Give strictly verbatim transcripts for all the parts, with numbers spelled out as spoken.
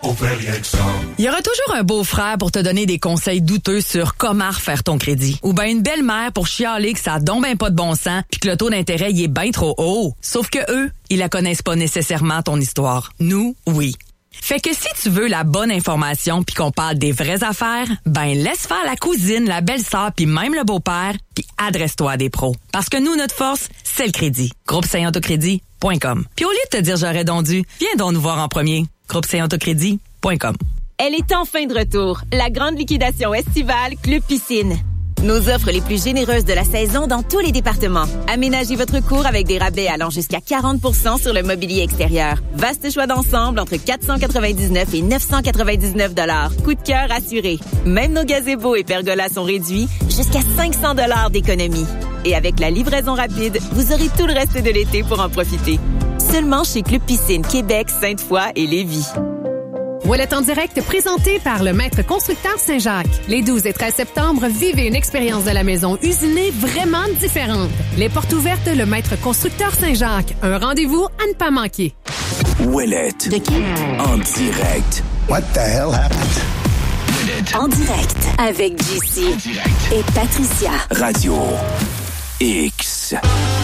on fait rien que ça. Il y aura toujours un beau-frère pour te donner des conseils douteux sur comment refaire ton crédit. Ou ben une belle-mère pour chialer que ça a donc ben pas de bon sens puis que le taux d'intérêt il est ben trop haut. Sauf que eux, ils la connaissent pas nécessairement ton histoire. Nous, oui. Fait que si tu veux la bonne information puis qu'on parle des vraies affaires, ben laisse faire la cousine, la belle-sœur puis même le beau-père puis adresse-toi à des pros. Parce que nous, notre force, c'est le crédit. groupe saint autocrédit point com. Puis au lieu de te dire j'aurais donc dû, viens donc nous voir en premier. groupe saint autocrédit point com. Elle est enfin de retour. La grande liquidation estivale Club Piscine. Nos offres les plus généreuses de la saison dans tous les départements. Aménagez votre cour avec des rabais allant jusqu'à quarante pour cent sur le mobilier extérieur. Vaste choix d'ensemble entre quatre cent quatre-vingt-dix-neuf et neuf cent quatre-vingt-dix-neuf dollars. Coup de cœur assuré. Même nos gazebos et pergolas sont réduits jusqu'à cinq cents dollars d'économie. Et avec la livraison rapide, vous aurez tout le reste de l'été pour en profiter. Seulement chez Club Piscine Québec, Sainte-Foy et Lévis. Ouellet en direct présenté par le Maître Constructeur Saint-Jacques. Les douze et treize septembre, vivez une expérience de la maison usinée vraiment différente. Les portes ouvertes, le Maître Constructeur Saint-Jacques. Un rendez-vous à ne pas manquer. Ouellet. De qui? En direct. What the hell happened? Ouellet. En direct avec J C et Patricia. Radio X.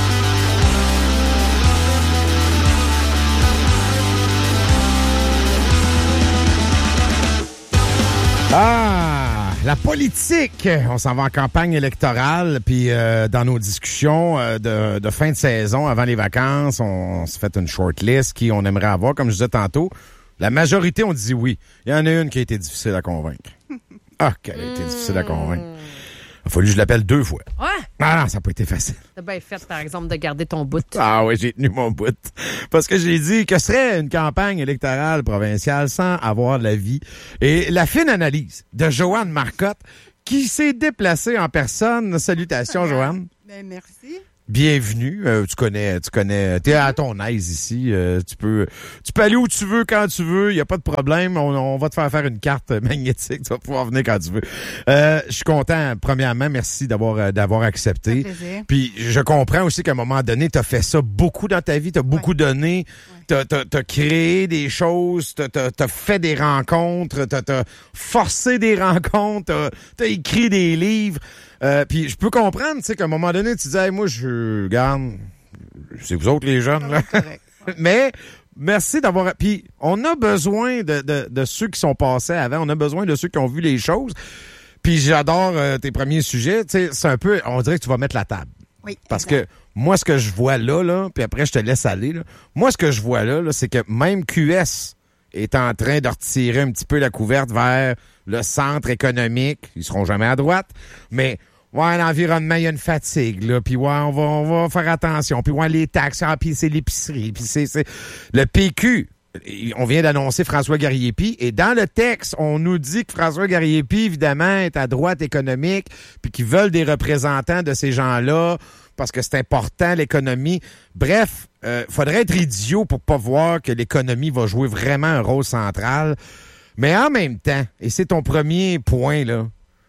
Ah, la politique. On s'en va en campagne électorale, puis euh, dans nos discussions euh, de, de fin de saison, avant les vacances, on, on s'est fait une short list qui on aimerait avoir, comme je disais tantôt. La majorité, on dit oui. Il y en a une qui a été difficile à convaincre. Ah, qu'elle a été difficile à convaincre. Il a fallu que je l'appelle deux fois. Ouais. Ah non, ça n'a pas été facile. T'as bien fait, par exemple, de garder ton bout. Ah oui, j'ai tenu mon bout. Parce que j'ai dit que ce serait une campagne électorale provinciale sans avoir l'avis et la fine analyse de Joanne Marcotte qui s'est déplacée en personne. Salutations, Joanne. Ben, merci. Bienvenue. Euh, tu connais, tu connais, t'es à ton aise ici. Euh, tu peux, tu peux aller où tu veux quand tu veux. Il y a pas de problème. On, on va te faire faire une carte magnétique. Tu vas pouvoir venir quand tu veux. Euh, je suis content. Premièrement, merci d'avoir, d'avoir accepté. Puis je comprends aussi qu'à un moment donné, t'as fait ça beaucoup dans ta vie. T'as beaucoup ouais. donné. Ouais. T'as, t'as, t'as créé des choses. T'as, t'as, t'as fait des rencontres. T'as, t'as forcé des rencontres. T'as, t'as écrit des livres. Euh, puis je peux comprendre, tu sais, qu'à un moment donné, tu disais, hey, moi, je garde, c'est vous autres les jeunes, là. Ouais, ouais. Mais merci d'avoir. Puis on a besoin de, de, de ceux qui sont passés avant. On a besoin de ceux qui ont vu les choses. Puis j'adore euh, tes premiers sujets. Tu sais, c'est un peu, on dirait que tu vas mettre la table. Oui. Parce exact. que moi, ce que je vois là, là, puis après je te laisse aller. Là, moi, ce que je vois là, là, c'est que même Q S est en train de retirer un petit peu la couverte vers le centre économique. Ils seront jamais à droite, mais ouais, l'environnement, il y a une fatigue, là, puis ouais, on va, on va faire attention, puis ouais, les taxes, ah, puis c'est l'épicerie, puis c'est, c'est... Le P Q, on vient d'annoncer François Garriépi, et dans le texte, on nous dit que François Garriépi, évidemment, est à droite économique, puis qu'ils veulent des représentants de ces gens-là, parce que c'est important, l'économie. Bref, euh, faudrait être idiot pour pas voir que l'économie va jouer vraiment un rôle central. Mais en même temps, et c'est ton premier point, là,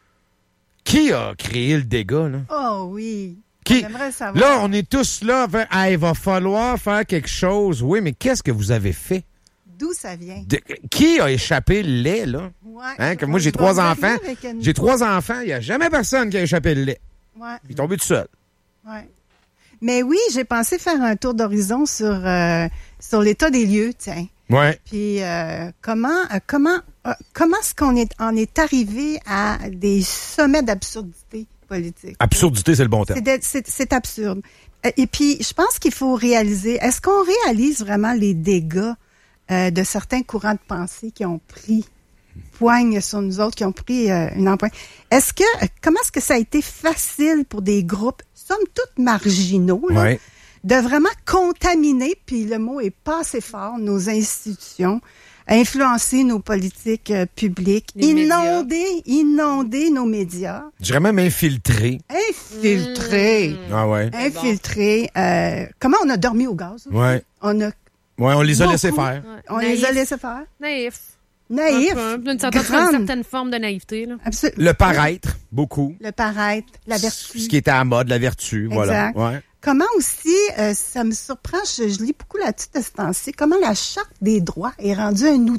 qui a créé le dégât, là? Oh oui. Qui? J'aimerais savoir. Là, on est tous là. Ah, il va falloir faire quelque chose. Oui, mais qu'est-ce que vous avez fait? D'où ça vient? De, qui a échappé le lait, là? Ouais. Hein, que moi, j'ai trois enfants. Une... J'ai trois enfants. Il n'y a jamais personne qui a échappé le lait. Ouais. Il est tombé tout seul. Ouais. Mais oui, j'ai pensé faire un tour d'horizon sur, euh, sur l'état des lieux, tiens. Ouais. Puis euh, comment euh, comment euh, comment est-ce qu'on est en est arrivé à des sommets d'absurdité politique? Absurdité, c'est le bon terme. C'est, c'est, c'est absurde. Et puis, je pense qu'il faut réaliser, est-ce qu'on réalise vraiment les dégâts euh, de certains courants de pensée qui ont pris poigne sur nous autres, qui ont pris euh, une empreinte? Est-ce que, comment est-ce que ça a été facile pour des groupes, somme toute marginaux, là, ouais. de vraiment contaminer, puis le mot est pas assez fort, nos institutions, influencer nos politiques euh, publiques, les inonder, médias. inonder nos médias. Je dirais même infiltrer. Infiltrer. Mmh. Ah ouais. Infiltrer. Euh, comment on a dormi au gaz? Aussi? Ouais. On a. Ouais, on les a beaucoup, laissés faire. Ouais. On Naïf. les a laissés faire. Naïf. Naïf. Un peu, une, certaine, une certaine forme de naïveté, là. Absolument. Le paraître, beaucoup. Le paraître, la vertu. Ce qui était à la mode, la vertu, exact. Voilà. Ouais. Comment aussi, euh, ça me surprend, je, je lis beaucoup là-dessus de ce temps-ci, comment la Charte des droits est rendue un outil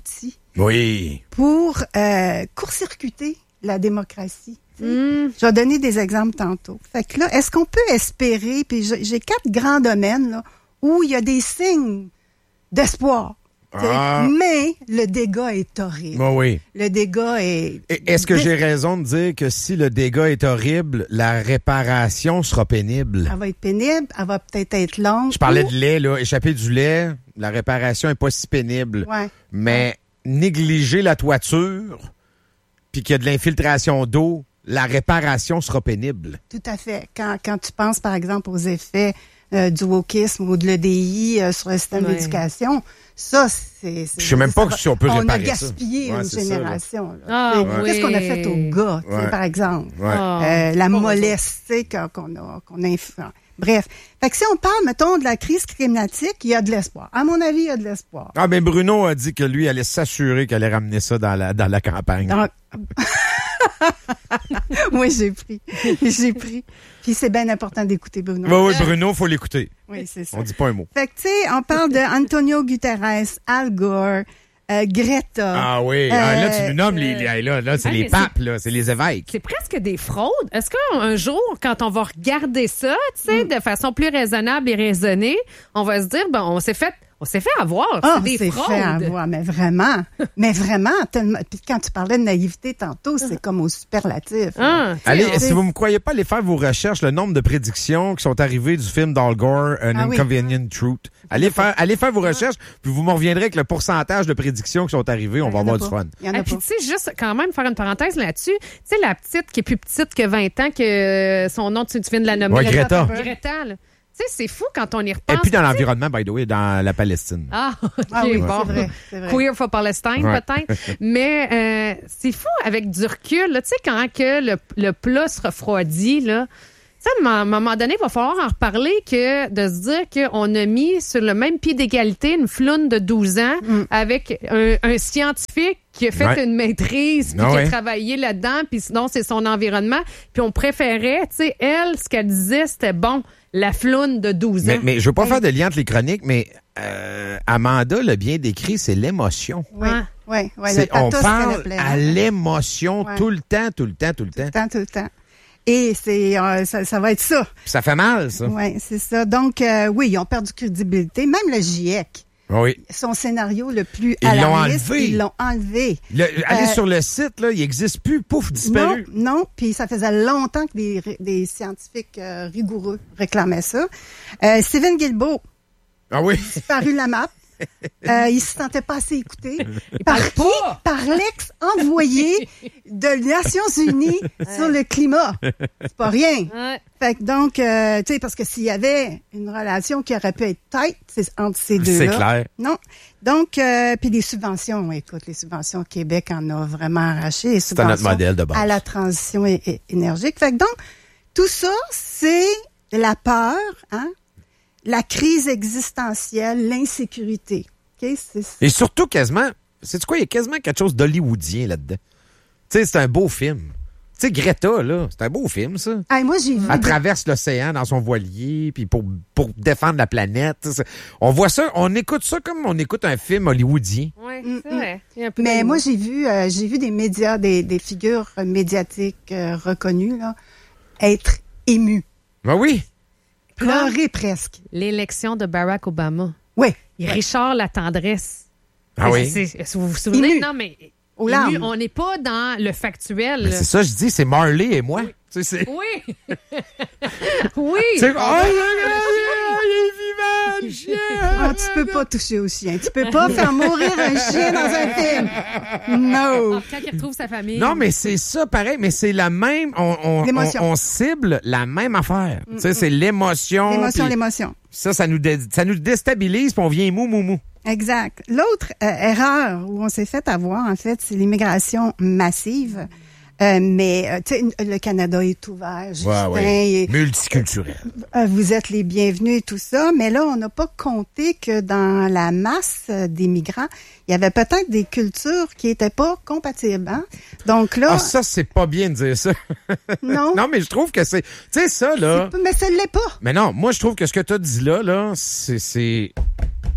Oui. pour euh, court-circuiter la démocratie. Mm. Je vais donner des exemples tantôt. Fait que là, est-ce qu'on peut espérer, puis j'ai j'ai quatre grands domaines là, où il y a des signes d'espoir. Ah. Mais le dégât est horrible. Oui, oui. Le dégât est... Et est-ce que j'ai raison de dire que si le dégât est horrible, la réparation sera pénible? Elle va être pénible, elle va peut-être être longue. Je parlais ou- de lait, là. Échapper du lait, la réparation est pas si pénible. Ouais. Mais négliger la toiture, puis qu'il y a de l'infiltration d'eau, la réparation sera pénible. Tout à fait. Quand, quand tu penses, par exemple, aux effets euh, du wokisme ou de l'E D I euh, sur le système Ouais. d'éducation, ça, c'est... c'est- Je sais même pas ça si on peut va- réparer On a ça. gaspillé Ouais, une c'est ça, là. génération. là. Ah, Tu sais, oui. Qu'est-ce qu'on a fait aux gars, tu sais, Ouais. par exemple? Ouais. Ah. Euh, la Pas mollesse, tu sais, qu'on qu'on a, qu'on a influ- Bref. Fait que si on parle, mettons, de la crise climatique, il y a de l'espoir. À mon avis, il y a de l'espoir. Ah, ben Bruno a dit que lui allait s'assurer qu'elle allait ramener ça dans la, dans la campagne. Donc... oui, j'ai pris. J'ai pris. Puis c'est bien important d'écouter Bruno. Oui, oui, Bruno, faut l'écouter. Oui, c'est ça. On dit pas un mot. Fait que, tu sais, on parle de Antonio Guterres, Al Gore, euh, Greta. Ah oui, ah, là, tu Euh, nous nommes les, les- là, là, c'est ah, les mais papes, là, c'est les évêques. C'est presque des fraudes. Est-ce qu'un jour, quand on va regarder ça, tu sais, Mm. de façon plus raisonnable et raisonnée, on va se dire, ben, on s'est fait, on s'est fait avoir. Ah, c'est des c'est fraudes. fait avoir, mais vraiment. mais vraiment, tellement. Puis quand tu parlais de naïveté tantôt, c'est comme au superlatif. Ah, tu sais, Allez, on- si vous me croyez pas, allez faire vos recherches, le nombre de prédictions qui sont arrivées du film d'Al Gore, An Ah oui. Inconvenient Truth. Allez faire, allez faire vos recherches, puis vous me reviendrez avec le pourcentage de prédictions qui sont arrivées. On Il va y en a avoir du pas. fun. Il y en Et a puis, pas. tu sais, juste quand même faire une parenthèse là-dessus, tu sais, la petite qui est plus petite que vingt ans, que son nom, tu, tu viens de la nommer. Ouais, là, Greta. Greta, là. Tu sais, c'est fou quand on y Et repense. puis dans tu sais. l'environnement, by the way, dans la Palestine. Ah, ok, Ah oui, bon. c'est vrai, c'est vrai. Queer for Palestine, Ouais. peut-être. Mais euh, c'est fou avec du recul. là. Tu sais, quand que le, le plat se refroidit, là, tu sais, à un moment donné, il va falloir en reparler que de se dire qu'on a mis sur le même pied d'égalité une floune de douze ans avec un, un scientifique qui a fait Ouais. une maîtrise, puis Ah qui ouais. a travaillé là-dedans, puis sinon, c'est son environnement. Puis on préférait, tu sais, elle, ce qu'elle disait, c'était bon, la floune de douze ans. Mais, mais je veux pas faire de lien entre les chroniques, mais euh, Amanda l'a bien décrit, c'est l'émotion. Oui, Ah. oui, oui. C'est- Le on pathos parle qu'elle appelait, à hein. l'émotion Ouais. tout le temps, tout le temps, tout le temps. Tout le temps, tout le temps. Et c'est, euh, ça, ça va être ça. Puis ça fait mal, ça. Oui, c'est ça. Donc, euh, oui, ils ont perdu crédibilité. Même le GIEC, Oui. son scénario le plus Ils l'ont alarmiste, enlevé. ils l'ont enlevé. Le- allez Euh, sur le site, là, il n'existe plus, pouf, disparu. Non, non. Puis ça faisait longtemps que des, des scientifiques euh, rigoureux réclamaient ça. Euh, Steven Guilbeault, Ah oui. paru la map. Euh, il se sentait pas assez écouté. Par parle qui? pas. Par l'ex-envoyé de Nations Unies sur le climat. C'est pas rien. Ouais. Fait que donc, euh, tu sais, parce que s'il y avait une relation qui aurait pu être tight, c'est entre ces deux-là. C'est clair. Non. Donc, euh, puis les subventions, écoute, les subventions au Québec en a vraiment arraché. Les C'est notre subventions modèle de base. à la transition é- é- énergique. Fait que donc, tout ça, c'est la peur, hein, la crise existentielle, l'insécurité. OK? C'est, c'est- Et surtout, quasiment, c'est quoi, il y a quasiment quelque chose d'hollywoodien là-dedans. Tu sais, c'est un beau film. Tu sais, Greta, là, c'est un beau film, ça. Hey, moi, j'ai vu. Elle des- traverse l'océan dans son voilier, puis pour, pour défendre la planète. C'est- On voit ça, on écoute ça comme on écoute un film hollywoodien. Oui, Mm, c'est vrai. Il y a un peu Mais de- moi, j'ai vu, euh, j'ai vu des médias, des, des figures médiatiques euh, reconnues, là, être émues. Ben oui. Pleurer presque. L'élection de Barack Obama. Oui. Et Richard La Tendresse. Ah oui. C'est- c'est- vous vous souvenez? Ému. Non, mais Aux ému, larmes. on n'est pas dans le factuel. Mais là. c'est ça, je dis, c'est Marley et moi. Tu sais, c'est. Oui. oui. C'est. Oh, regarde, il est vivant, le chien! Ah, tu peux pas toucher au chien. Tu peux pas faire mourir un chien dans un film. No. Quand il retrouve sa famille. Non, mais c'est ça, pareil, mais c'est la même. On, on, L'émotion. on, on cible la même affaire. Tu sais, c'est l'émotion. L'émotion, puis l'émotion. Ça, ça nous, dé- ça nous déstabilise, puis on vient mou, mou, mou. Exact. L'autre euh, erreur où on s'est fait avoir, en fait, c'est l'immigration massive. Euh, mais, euh, tu sais, le Canada est ouvert. Justin, et- Multiculturel. Euh, vous êtes les bienvenus et tout ça, mais là, on n'a pas compté que dans la masse euh, des migrants, il y avait peut-être des cultures qui étaient pas compatibles. Hein? Donc là, Ah, ça, c'est pas bien de dire ça. non, Non, mais je trouve que c'est. Tu sais, ça, là. mais ça ne l'est pas. Mais non, moi, je trouve que ce que tu as dit là, là, c'est. c'est...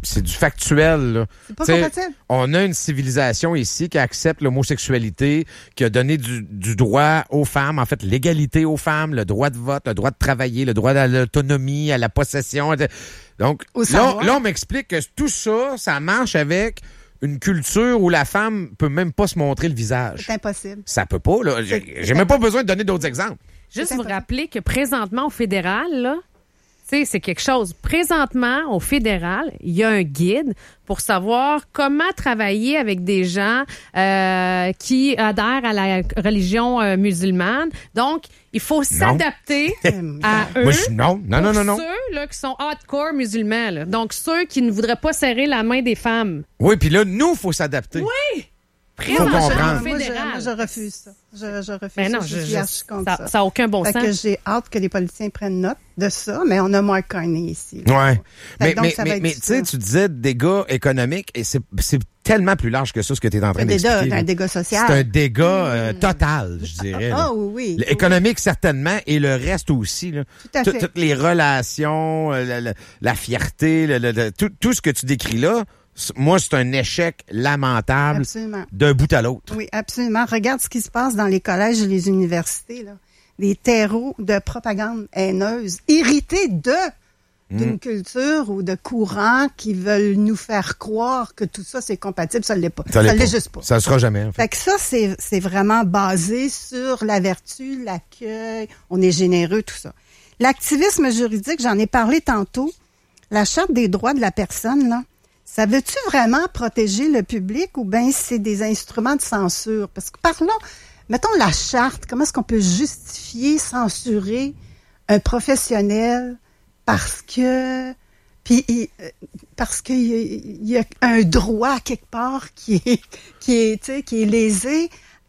c'est du factuel, là. C'est pas T'sais, compatible. on a une civilisation ici qui accepte l'homosexualité, qui a donné du, du droit aux femmes, en fait, l'égalité aux femmes, le droit de vote, le droit de travailler, le droit à l'autonomie, à la possession. Donc, là, là, on m'explique que tout ça, ça marche avec une culture où la femme peut même pas se montrer le visage. C'est impossible. Ça peut pas, là. J'ai, j'ai même pas besoin de donner d'autres exemples. Juste C'est vous important. rappeler que présentement, au fédéral, là, tu sais, c'est quelque chose. Présentement, au fédéral, il y a un guide pour savoir comment travailler avec des gens euh, qui adhèrent à la religion euh, musulmane. Donc, il faut s'adapter à eux. Moi, je, non, non, non, non, non. Pour ceux là, qui sont hardcore musulmans. Là. Donc, ceux qui ne voudraient pas serrer la main des femmes. Oui, puis là, nous, il faut s'adapter. Oui! Faut comprendre. Moi, je, fédéral. moi, je refuse ça. Je, je refuse Ben non, ça. Je, je, suis je- archi contre ça ça. ça n'a aucun bon Fait sens. que j'ai hâte que les politiciens prennent note de ça, mais on a Mark Carney ici. là. Ouais. Fait Mais, que donc, mais, ça va mais, être mais tu sais, ça. tu disais dégâts économiques et c'est, c'est tellement plus large que ça, ce que tu es en train Un dégât, d'expliquer. là. un dégât social. C'est un dégât euh, total, je dirais. là. Ah oui, oui. Économique, certainement, et le reste aussi. Là. Tout à Tout- fait. Toutes les relations, euh, la, la- la fierté, le- le- le- tout, tout ce que tu décris là, c- moi, c'est un échec lamentable Absolument. d'un bout à l'autre. Oui, absolument. Regarde ce qui se passe dans les collèges et les universités, là. Des terreaux de propagande haineuse, hérités de d'une culture ou de courants qui veulent nous faire croire que tout ça, c'est compatible. Ça ne l'est pas. Ça ne l'est l'est pas. juste pas. Ça le sera jamais, en fait. Fait que ça, c'est, c'est vraiment basé sur la vertu, l'accueil, on est généreux, tout ça. L'activisme juridique, j'en ai parlé tantôt. La Charte des droits de la personne, là, ça veut-tu vraiment protéger le public ou bien c'est des instruments de censure? Parce que parlons, mettons la Charte, comment est-ce qu'on peut justifier, censurer un professionnel parce que... Puis il- euh, parce qu'il y, a- il y a un droit quelque part qui est qui est tu sais qui est lésé.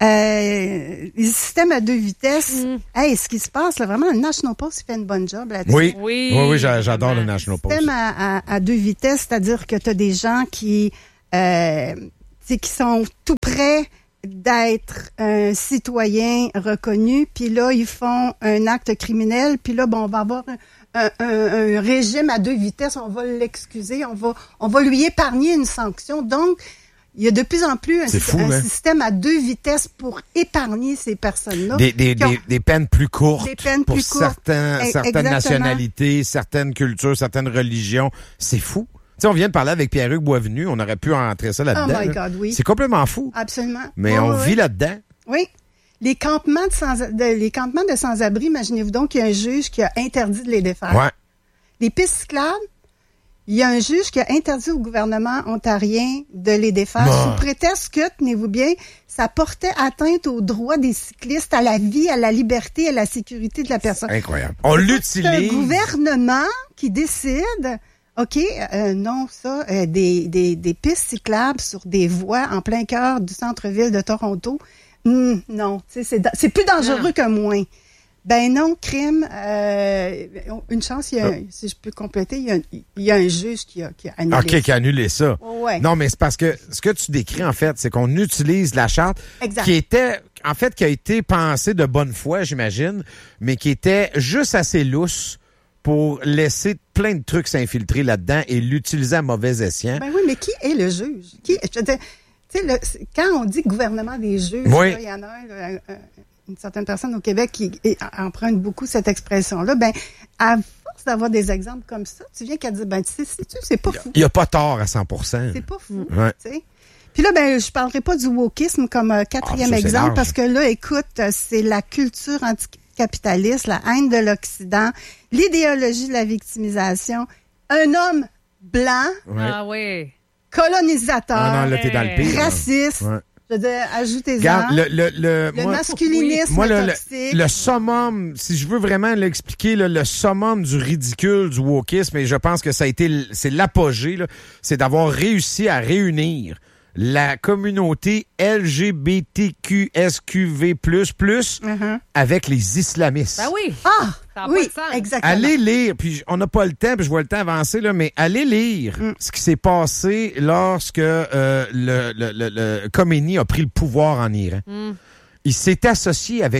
Euh, les systèmes à deux vitesses. Mm. Hey, ce qui se passe là, vraiment, le National Post il fait une bonne job là-dessus. Oui, Oui, oui, oui, j'a- j'adore le vraiment. National Post. Système à, à, à deux vitesses, c'est-à-dire que tu as des gens qui euh, tu sais, qui sont tout près d'être un citoyen reconnu, puis là ils font un acte criminel, puis là bon on va avoir un, un, un, un régime à deux vitesses, on va l'excuser, on va on va lui épargner une sanction. Donc il y a de plus en plus un, C'est fou, un hein? système à deux vitesses pour épargner ces personnes-là. Des, des, qui ont- des, des peines plus courtes Des peines pour plus courtes. certains, E- certaines exactement. nationalités, certaines cultures, certaines religions. C'est fou. Tu sais, on vient de parler avec Pierre-Hugues Boisvenu, on aurait pu entrer ça Oh là-dedans. my là. God, oui. C'est complètement fou. Absolument. Mais Oui, on oui, vit oui. là-dedans. Oui. Les campements de sans, de- les campements de sans-abri, imaginez-vous donc qu'il y a un juge qui a interdit de les défaire. Ouais. Les pistes cyclables, il y a un juge qui a interdit au gouvernement ontarien de les défaire Non. sous prétexte que, tenez-vous bien, ça portait atteinte aux droits des cyclistes, à la vie, à la liberté, à la sécurité de la personne. Incroyable. On C'est un l'utilise. gouvernement qui décide, OK, euh, non, ça, euh, des, des, des pistes cyclables sur des voies en plein cœur du centre-ville de Toronto, hum, non, tu sais, c'est, da- c'est plus dangereux Non. que moins. Ben non, crime, euh, une chance, il y a, un- si je peux compléter, il y a un, il y a un juge qui a, qui a annulé. OK, qui a annulé ça. Ouais. Non, mais c'est parce que ce que tu décris, en fait, c'est qu'on utilise la charte Exact. qui était, en fait, qui a été pensée de bonne foi, j'imagine, mais qui était juste assez lousse pour laisser plein de trucs s'infiltrer là-dedans et l'utiliser à mauvais escient. Ben oui, mais qui est le juge? Qui, je veux dire, tu sais, le- c'est- quand on dit gouvernement des juges, Oui. là, il y en a un, là, un- un- une certaine personne au Québec qui et- emprunte beaucoup cette expression-là. Ben, à force d'avoir des exemples comme ça, tu viens qu'à dire, ben, tu sais, c'est- c'est pas fou. Il n'y a pas tort à cent pour cent. C'est pas fou. Ouais. Tu sais. Puis là, ben, je parlerai pas du wokisme comme euh, quatrième Ah, ça, c'est exemple, large. parce que là, écoute, euh, c'est la culture anticapitaliste, la haine de l'Occident, l'idéologie de la victimisation, un homme blanc, Ouais. Ah oui. colonisateur, Ah non, là, t'es dans le pire. là. raciste. Ouais. Je veux dire, ajoutez-en. Regarde, le, le, le, Le moi- masculinisme moi, le, le, toxique. le summum, si je veux vraiment l'expliquer, là, le summum du ridicule, du wokisme, et je pense que ça a été, l- c'est l'apogée, là, c'est d'avoir réussi à réunir la communauté L G B T Q S Q V plus plus Mhm. avec les islamistes. Ben oui. Ah, Ça a oui, pas de sens. exactement. Allez lire, puis on n'a pas le temps, puis je vois le temps avancer, là, mais allez lire Mm. ce qui s'est passé lorsque euh, le, le, le, le Khomeini a pris le pouvoir en Iran. Mm. Il s'est associé avec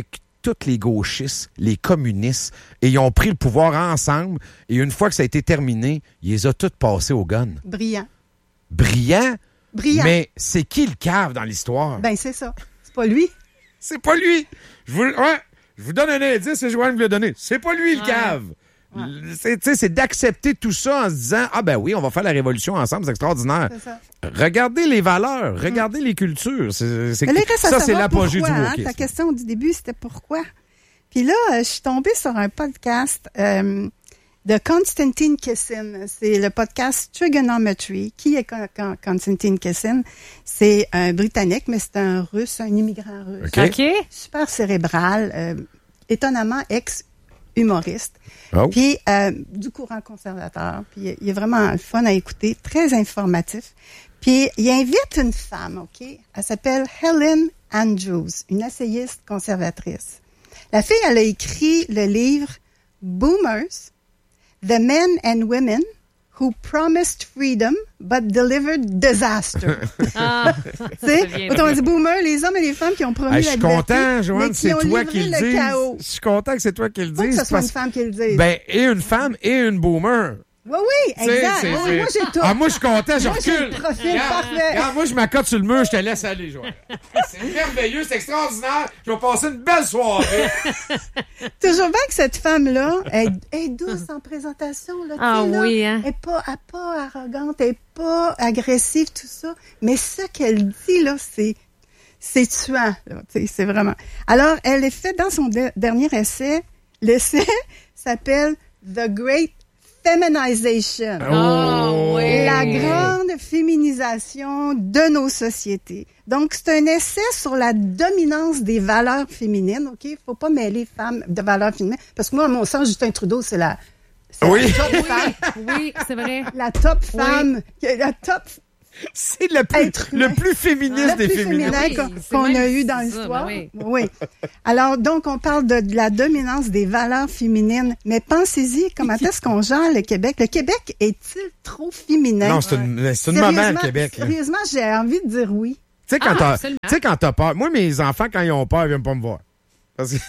tous les gauchistes, les communistes, et ils ont pris le pouvoir ensemble, et une fois que ça a été terminé, ils les ont tous passés au gun. Brillant. Brillant, Brillant. mais c'est qui le cave dans l'histoire? Ben, c'est ça. C'est pas lui. C'est pas lui. Je vous, ouais, je vous donne un indice, c'est Joanne vous l'a donné. C'est pas lui le Ouais. cave. Ouais. C'est, tu sais, c'est d'accepter tout ça en se disant, ah ben oui, on va faire la révolution ensemble, c'est extraordinaire. C'est ça. Regardez les valeurs, regardez les cultures. C'est, c'est, Mais là, il reste à ça, c'est savoir l'apogée du pourquoi, hein. wokisme. Ta question du début, c'était pourquoi. Puis là, euh, je suis tombée sur un podcast euh, de Konstantin Kessin. C'est le podcast Trigonometry. Qui est Con- Con- Konstantin Kessin? C'est un Britannique, mais c'est un Russe, un immigrant russe. OK. OK. Super cérébral, euh, étonnamment ex-humoriste. Oh. Puis euh, du courant conservateur. Puis il est vraiment le fun à écouter, très informatif. Puis il invite une femme, OK? Elle s'appelle Helen Andrews, une essayiste conservatrice. La fille, elle a écrit le livre Boomers, The Men and Women Who Promised Freedom but Delivered Disaster. Ah, Tu sais, ça vient autrement de- dit, boomers, les hommes et les femmes qui ont promis Hey, je la suis liberté, content, mais Joanne, qui c'est ont toi livré qui le le dis. chaos. Je suis content que c'est toi qui le Pas que dis. ce soit une parce- femme qui le dise. Ben, et une femme et une boomer. oui, oui, Tu sais, exact. c'est- Oui, c'est- moi, j'ai tout. Ah, moi, je suis content, je Moi, j'ai recule. le profil Regarde, parfait. regarde, moi, je m'accote sur le mur, je te laisse aller, Joanne. C'est merveilleux, c'est extraordinaire. Je vais passer une belle soirée. Toujours bien que cette femme-là est, est douce en présentation. Là, Ah tu sais, là. oui, hein? Elle n'est pas, elle est pas arrogante, elle n'est pas agressive, tout ça. Mais ce qu'elle dit, là, c'est, c'est tuant. Là, tu sais, c'est vraiment. Alors, elle est faite dans son de- dernier essai. L'essai s'appelle The Great Feminization. Oh, oui. La grande féminisation de nos sociétés. Donc, c'est un essai sur la dominance des valeurs féminines, OK? Faut pas mêler femmes de valeurs féminines. Parce que moi, à mon sens, Justin Trudeau, c'est la, c'est Oui. la top femme. Oui, c'est vrai. La top femme. La top, C'est le plus, Être humain. le plus féministe le des plus féministes. féminin Oui, qu'on- c'est qu'on même a eu si dans c'est ça, l'histoire. ben Oui. Alors, donc, on parle de, de la dominance des valeurs féminines. Mais pensez-y, comment est-ce qu'on gère le Québec? Le Québec est-il trop féminin? Non, c'est une, c'est une maman, le Sérieusement- Québec. là. Tu Sérieusement, j'ai envie de dire oui. sais, quand Ah, t'as, absolument. tu sais, quand t'as peur. Moi, mes enfants, quand ils ont peur, ils viennent pas me voir. Parce que,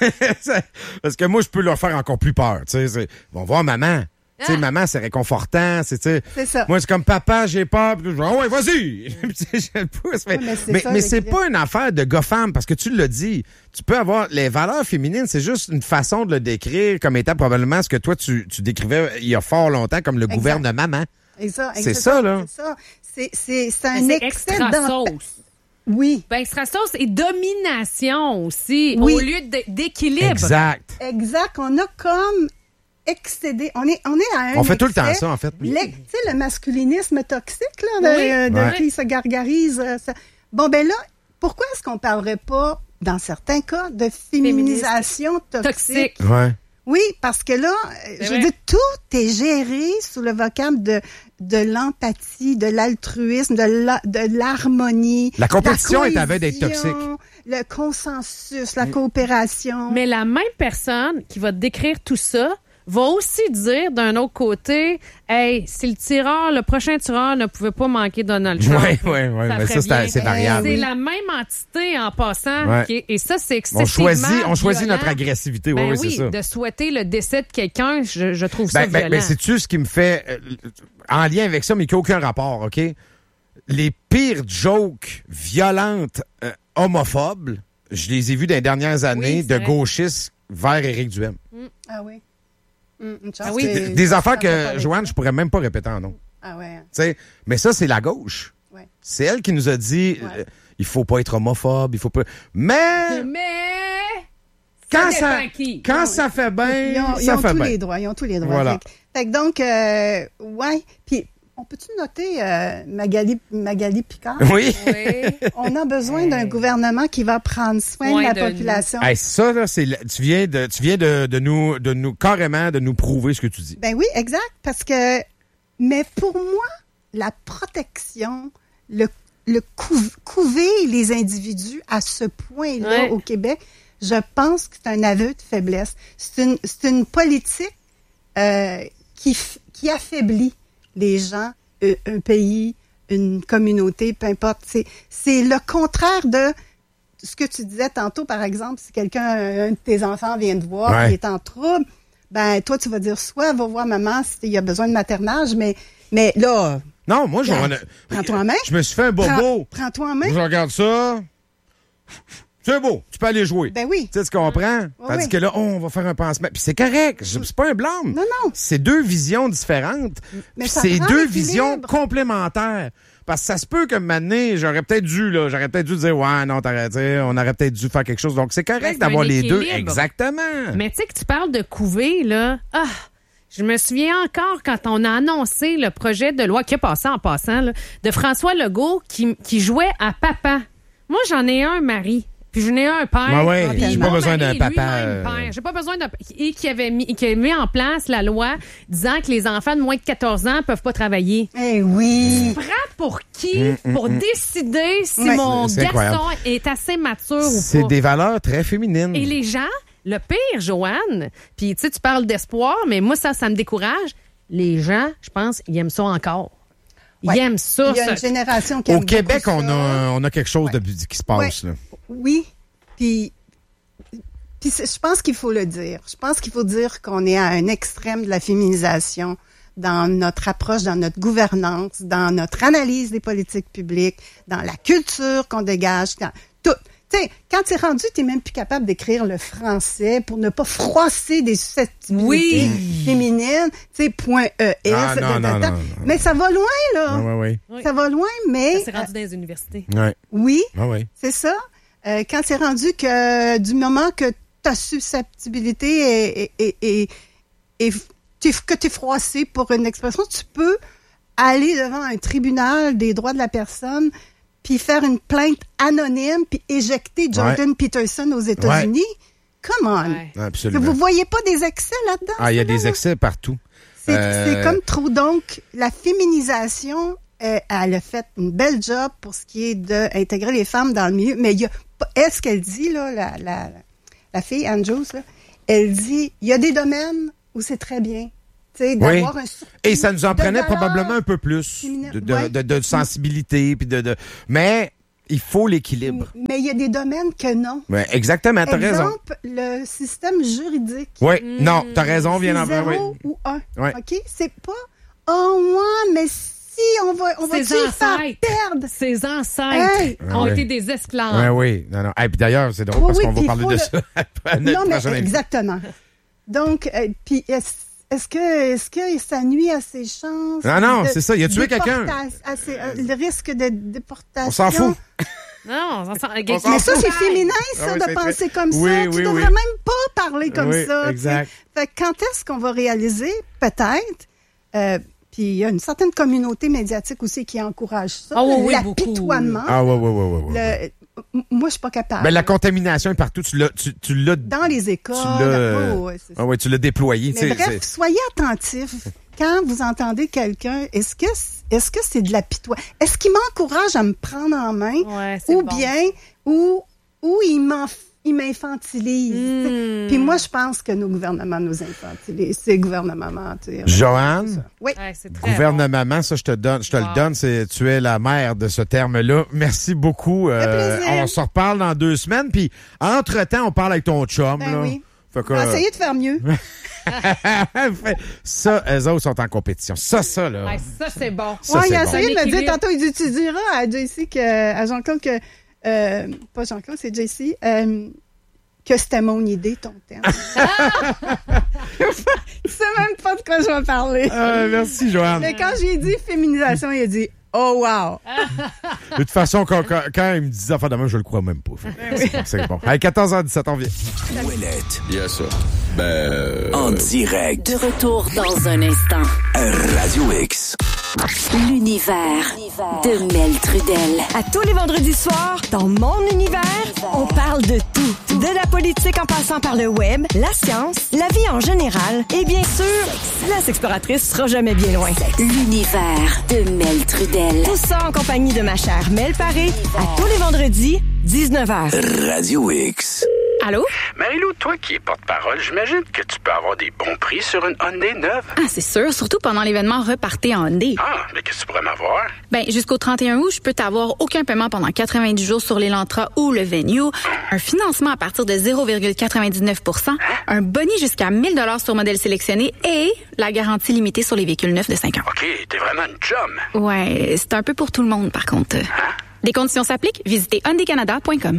parce que moi, je peux leur faire encore plus peur. Tu sais, c'est- ils vont voir maman. Tu sais, Ah. maman, c'est réconfortant. C'est, tu sais, C'est ça. moi, c'est comme papa, j'ai peur. Puis je dis, ah ouais, vas-y. Puis, tu sais, je le pousse. Mais, Ouais, mais c'est mais, ça, mais le c'est Québec. pas une affaire de gars-femme, parce que tu l'as dit. Tu peux avoir les valeurs féminines, c'est juste une façon de le décrire comme étant probablement ce que toi, tu, tu décrivais il y a fort longtemps comme le Exact. gouvernement. Et ça, C'est ça, là. C'est ça. C'est, c'est, c'est un Mais c'est excès extra d'en- sauce. Oui, Ben, extra sauce et domination aussi, Oui. au lieu de- d'équilibre. Exact. exact. On a comme excédé. On est, on est à un On fait tout le excès. temps ça, en fait. L'ex- Tu sais, le masculinisme toxique, là, de, Oui. euh, de Ouais. qui se gargarise. euh, ça. Bon, ben là, pourquoi est-ce qu'on parlerait pas, dans certains cas, de féminisation toxique? Toxique. Ouais. Oui, parce que là, euh, je vrai. veux dire, tout est géré sous le vocable de, de l'empathie, de l'altruisme, de la- de l'harmonie. La compétition est à veille d'être cohésion, toxique. Le consensus, la coopération. Mais la même personne qui va décrire tout ça va aussi dire d'un autre côté, hey, si le tireur, le prochain tireur ne pouvait pas manquer Donald Trump. Ouais, ouais, ouais. Ça Mais ferait ça, c'est, bien. c'est variable. C'est oui. la même entité en passant. Ouais. qui est- et ça, c'est On excessivement choisit, on choisit violent. notre agressivité. Ben oui, oui, c'est ça. de souhaiter le décès de quelqu'un, je, je trouve ça Ben, ben, violent. ben, sais-tu ce qui me fait, euh, en lien avec ça, mais qui n'a aucun rapport, OK? Les pires jokes violentes, euh, homophobes, je les ai vus dans les dernières années c'est de vrai. gauchistes vers Éric Duhem. Ah oui. Hum, une chance Ah oui. que- Des, des affaires ça peut pas que, avec Joanne, ça. je pourrais même pas répéter en nom. Tu Ah ouais. sais, mais ça, c'est la gauche. Ouais. C'est elle qui nous a dit, Ouais. euh, il faut pas être homophobe, il faut pas... Mais Mais quand ça ça, dépend qui. quand ça fait bien, Ils ont, ils ça ont fait tous bien. les droits. Ils ont tous les droits. Voilà. Fait, que- fait que donc, euh, ouais. Puis, on peut-tu noter euh, Magali, Magali Picard? Oui. Oui. On a besoin d'un gouvernement qui va prendre soin Soin de la de population. Hey, ça, là, c'est, le- tu viens de, tu viens de, de nous, de nous, carrément, de nous prouver ce que tu dis. Ben oui, exact. Parce que, mais pour moi, la protection, le, le cou- couver les individus à ce point-là Ouais. au Québec, je pense que c'est un aveu de faiblesse. C'est une, c'est une politique euh, qui, f- qui affaiblit les gens, euh, un pays, une communauté, peu importe. C'est, c'est le contraire de ce que tu disais tantôt, par exemple, si quelqu'un, un de tes enfants vient te voir, Ouais. il est en trouble, ben toi, tu vas dire soit va voir maman s'il y a besoin de maternage, mais, mais là, Non, moi, je Regarde, on a- prends-toi en main. Je me suis fait un bobo. prends, prends-toi en main. Je regarde ça. C'est beau, tu peux aller jouer. Ben oui. Tu sais, tu comprends? Tandis oui. que là, oh, on va faire un pansement. Puis c'est correct, je- c'est pas un blâme. Non, non. C'est deux visions différentes. Mais Puis ça c'est prend deux l'équilibre. visions complémentaires. Parce que ça se peut que maintenant, j'aurais peut-être dû, là, j'aurais peut-être dû dire, ouais, non, t'aurais, tu sais, on aurait peut-être dû faire quelque chose. Donc, c'est correct Ben, c'est d'avoir un les deux. équilibre. Exactement. Mais tu sais que tu parles de couver, là. Ah! Je me souviens encore quand on a annoncé le projet de loi qui a passé en passant, là, de François Legault qui, qui jouait à papa. Moi, j'en ai un mari. Puis j'en ai un père. Ouais, ouais, Puis j'ai mon pas besoin d'un mari, papa, lui-même euh, père. J'ai pas besoin d'un et qui avait mis qui avait mis en place la loi disant que les enfants de moins de quatorze ans peuvent pas travailler. Eh oui. Prends pour qui pour décider si Ouais. mon C'est incroyable. garçon est assez mature ou C'est pas. des valeurs très féminines. Et les gens, le pire, Joanne, puis tu sais, tu parles d'espoir, mais moi, ça, ça me décourage. Les gens, je pense, ils aiment ça encore. Ils Ouais. aiment ça. Il y a ça. une génération qui Au aime Québec, beaucoup on ça. a, on a quelque chose de, qui se passe, Ouais. là. Oui, puis, puis c'est- je pense qu'il faut le dire. Je pense qu'il faut dire qu'on est à un extrême de la féminisation dans notre approche, dans notre gouvernance, dans notre analyse des politiques publiques, dans la culture qu'on dégage, dans tout. Tu sais, quand t'es rendu, t'es même plus capable d'écrire le français pour ne pas froisser des susceptibilités Oui. féminines. Tu sais, point E S. Ah, non, ta, ta, non, ta. non, non. Mais ça va loin, là. Ouais, ouais, Oui. Ça va loin, mais... Ça s'est rendu dans les universités. ouais. Ouais. Oui, Ouais, ouais. c'est ça. Euh, quand c'est rendu que du moment que ta susceptibilité est, est, est, est- est- t'es- que tu es froissé pour une expression, tu peux aller devant un tribunal des droits de la personne puis faire une plainte anonyme puis éjecter Jordan Peterson aux États-Unis. Come on. Ouais. Absolument. Vous voyez pas des excès là-dedans? Ah, il y a ça, des là? excès partout. C'est Euh, c'est comme trop. Donc, la féminisation, euh, elle a fait une belle job pour ce qui est d'intégrer les femmes dans le milieu. Mais il y a pas- est-ce qu'elle dit, là, la, la, la fille, Andrews, là, elle dit, il y a des domaines où c'est très bien, tu sais, d'avoir un surplus Et ça nous en de prenait valeur. probablement un peu plus féminin. de, de, Ouais. de, de sensibilité. Puis de, de... Mais il faut l'équilibre. Mais il y a des domaines que non. Ouais, exactement, t'as raison. Exemple, le système juridique. Oui, non, t'as raison, viens en C'est oui. zéro ou un. Ouais. OK? C'est pas, oh, ouais, mais si on va, on va Ses faire ancêtres. perdre. Ses ancêtres Hey! ont Ouais. été des esclaves. Oui, oui. Non, non. Et puis d'ailleurs, c'est drôle Oui, parce oui, qu'on va puis parler faut de le- ça à notre Non, mais prochaine invité. exactement. Donc, euh, puis est-ce est-ce que est-ce que ça nuit à ses chances? Non, non, de c'est ça, il a tué quelqu'un. déporta- à ses- euh, le risque de déportation. On s'en fout. Non, on s'en- On s'en Mais ça, fout. c'est féminin, ça, Ah oui, de c'est penser très- comme Oui, ça. oui, tu devrais oui. même pas parler comme Oui, ça. tu sais. exact. Fait que quand est-ce qu'on va réaliser, peut-être, euh, puis il y a une certaine communauté médiatique aussi qui encourage ça, Ah oui, oui, beaucoup. l'apitoiement. Ah, ouais, ouais, ouais, ouais. ouais. Le- m- moi, je suis pas capable. Ben, la contamination est partout. Tu l'as, tu, tu l'as, Dans les écoles. tu l'as, oh, ouais, c'est ça. ah ouais, tu l'as déployé. tu Mais sais, bref, c'est- soyez attentifs. Quand vous entendez quelqu'un, est-ce que est-ce que c'est de l'apitoiement? Est-ce qu'il m'encourage à me prendre en main? Ouais, c'est ou bon. bien, ou, ou il m'en il m'infantilise. Hmm. Puis moi, je pense que nos gouvernements nous infantilisent. C'est gouvernement, tu sais. Joanne, Oui. Ouais, c'est très gouvernement, ça, je te donne, je te Wow. le donne, c'est, tu es la mère de ce terme-là. Merci beaucoup. Ça fait plaisir. On se reparle dans deux semaines. Puis, entre-temps, on parle avec ton chum, Ben là. oui. Fait que, On va essayer de faire mieux. ça, eux autres sont en compétition. Ça, ça, là. Ouais, ça, c'est bon. Ça, Ouais, il c'est a bon. essayé de me Un dire équilibre. tantôt, il dit, tu diras à J C que, à Jean-Claude que, euh, pas Jean-Claude, c'est J C, euh, que c'était mon idée, ton terme. Tu sais même pas de quoi je vais parler. Euh, merci, Joanne. Mais quand j'ai dit féminisation, il a dit, oh wow. De toute façon, quand, quand, quand il me disait enfin demain, je le crois même pas. Fait que C'est bon. À quatorze heures dix-sept, on vient. Ouellette. Yes, sir. Ben. euh, En direct. De retour dans un instant. Radio X. L'univers de Mel Trudel. À tous les vendredis soirs, dans mon univers, on parle de tout. De la politique en passant par le web, la science, la vie en général et bien sûr, la sexploratrice sera jamais bien loin. L'univers de Mel Trudel. Tout ça en compagnie de ma chère Mel Paré, à tous les vendredis, dix-neuf heures. Radio X. Allô? Marie-Lou, toi qui es porte-parole, j'imagine que tu peux avoir des bons prix sur une Hyundai neuve. Ah, c'est sûr, surtout pendant l'événement Repartez en Hyundai. Ah, mais qu'est-ce que tu pourrais m'avoir? Ben, jusqu'au trente et un août, je peux t'avoir aucun paiement pendant quatre-vingt-dix jours sur l'Elantra ou le Venue, un financement à partir de zéro virgule quatre-vingt-dix-neuf pour cent, hein? Un boni jusqu'à mille dollars sur modèle sélectionné et la garantie limitée sur les véhicules neufs de cinq ans. OK, t'es vraiment une chum. Ouais, c'est un peu pour tout le monde, par contre. Hein? Les conditions s'appliquent. Visitez hyundai canada point com.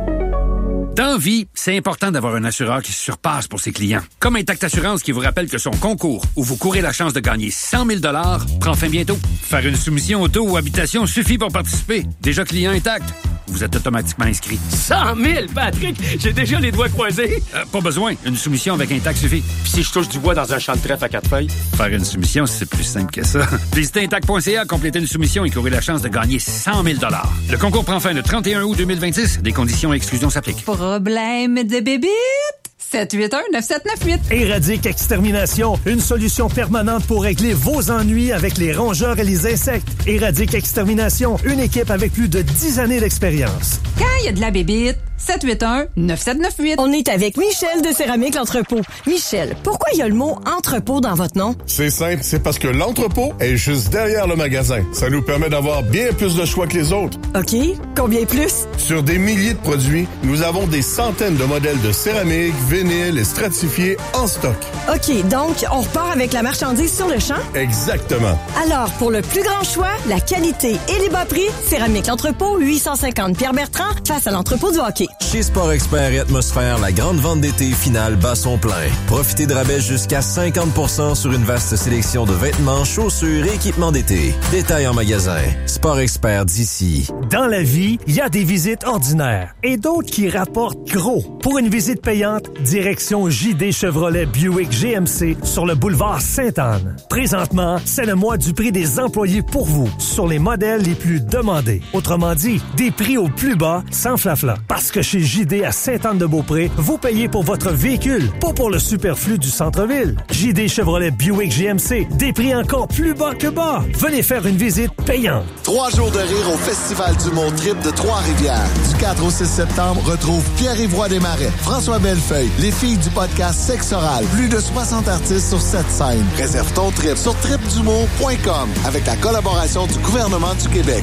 Dans vie, c'est important d'avoir un assureur qui se surpasse pour ses clients. Comme Intact Assurance qui vous rappelle que son concours, où vous courez la chance de gagner cent mille dollars, prend fin bientôt. Faire une soumission auto ou habitation suffit pour participer. Déjà client Intact, vous êtes automatiquement inscrit. cent mille, Patrick! J'ai déjà les doigts croisés. Euh, pas besoin. Une soumission avec Intact suffit. Puis si je touche du bois dans un champ de trèfle à quatre feuilles? Faire une soumission, c'est plus simple que ça. Visitez intact point c a, complétez une soumission et courez la chance de gagner cent mille dollars. Le concours prend fin le trente et un août deux mille vingt-six. Des conditions et exclusions s'appliquent. Problème de bébite? sept huit un neuf sept neuf huit. Éradique Extermination, une solution permanente pour régler vos ennuis avec les rongeurs et les insectes. Éradique Extermination, une équipe avec plus de dix années d'expérience. Quand il y a de la bébite, sept huit un neuf sept neuf huit. On est avec Michel de Céramique L'Entrepôt. Michel, pourquoi il y a le mot entrepôt dans votre nom? C'est simple, c'est parce que l'entrepôt est juste derrière le magasin. Ça nous permet d'avoir bien plus de choix que les autres. OK. Combien plus? Sur des milliers de produits, nous avons des centaines de modèles de céramique, vinyle et stratifiés en stock. OK, donc on repart avec la marchandise sur le champ? Exactement. Alors, pour le plus grand choix, la qualité et les bas prix, Céramique L'Entrepôt, huit cent cinquante Pierre-Bertrand, face à l'entrepôt du hockey. Chez Sport Expert et Atmosphère, la grande vente d'été finale bat son plein. Profitez de rabais jusqu'à cinquante pour cent sur une vaste sélection de vêtements, chaussures et équipements d'été. Détails en magasin. Sport Expert d'ici. Dans la vie, il y a des visites ordinaires et d'autres qui rapportent gros. Pour une visite payante, direction J D Chevrolet Buick G M C sur le boulevard Sainte-Anne. Présentement, c'est le mois du prix des employés pour vous sur les modèles les plus demandés. Autrement dit, des prix au plus bas sans flafla. Parce que chez J D à Sainte-Anne-de-Beaupré, vous payez pour votre véhicule, pas pour le superflu du centre-ville. J D Chevrolet Buick G M C, des prix encore plus bas que bas. Venez faire une visite payante. Trois jours de rire au Festival du Mont Trip de Trois-Rivières. Du quatre au six septembre, retrouve Pierre-Yves Roy Desmarais, François Bellefeuille, les filles du podcast Sexe Oral, plus de soixante artistes sur cette scène. Réserve ton trip sur trip du mont point com avec la collaboration du gouvernement du Québec.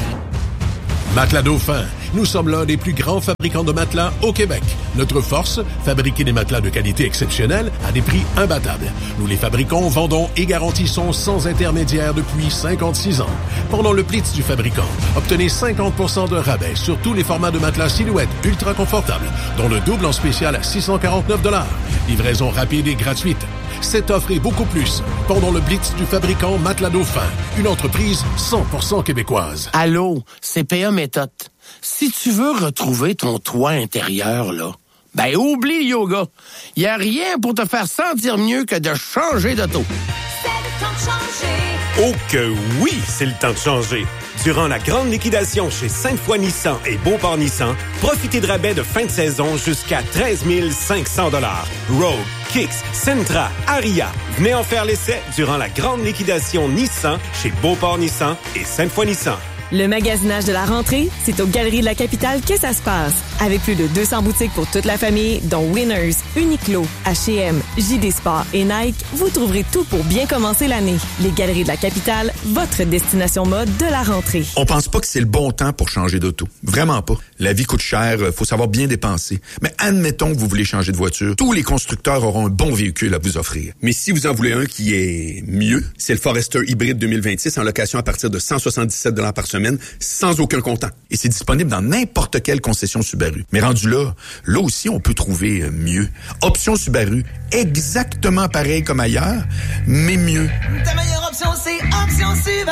Matelas Dauphin. Nous sommes l'un des plus grands fabricants de matelas au Québec. Notre force, fabriquer des matelas de qualité exceptionnelle à des prix imbattables. Nous les fabriquons, vendons et garantissons sans intermédiaire depuis cinquante-six ans. Pendant le Blitz du fabricant, obtenez cinquante pour cent de rabais sur tous les formats de matelas silhouette ultra confortables, dont le double en spécial à six cent quarante-neuf dollars. Livraison rapide et gratuite. Cette offre et beaucoup plus pendant le Blitz du fabricant Matelas Dauphin, une entreprise cent pour cent québécoise. Allô, C P A Méthode. Si tu veux retrouver ton toit intérieur, là, ben oublie le yoga. Y a rien pour te faire sentir mieux que de changer d'auto. C'est le temps de changer. Oh que oui, c'est le temps de changer. Durant la grande liquidation chez Sainte-Foy Nissan et Beauport Nissan, profitez de rabais de fin de saison jusqu'à treize mille cinq cents dollars. Rogue, Kicks, Sentra, Aria. Venez en faire l'essai durant la grande liquidation Nissan chez Beauport Nissan et Sainte-Foy Nissan. Le magasinage de la rentrée, c'est aux Galeries de la Capitale que ça se passe. Avec plus de deux cents boutiques pour toute la famille, dont Winners, Uniqlo, H et M, J D Sport et Nike, vous trouverez tout pour bien commencer l'année. Les Galeries de la Capitale, votre destination mode de la rentrée. On pense pas que c'est le bon temps pour changer d'auto. Vraiment pas. La vie coûte cher, faut savoir bien dépenser. Mais admettons que vous voulez changer de voiture, tous les constructeurs auront un bon véhicule à vous offrir. Mais si vous en voulez un qui est mieux, c'est le Forester Hybrid deux mille vingt-six en location à partir de cent soixante-dix-sept dollars par semaine, sans aucun comptant. Et c'est disponible dans n'importe quelle concession Subaru. Mais rendu là, là aussi, on peut trouver mieux. Option Subaru, exactement pareil comme ailleurs, mais mieux. Ta meilleure option, c'est Option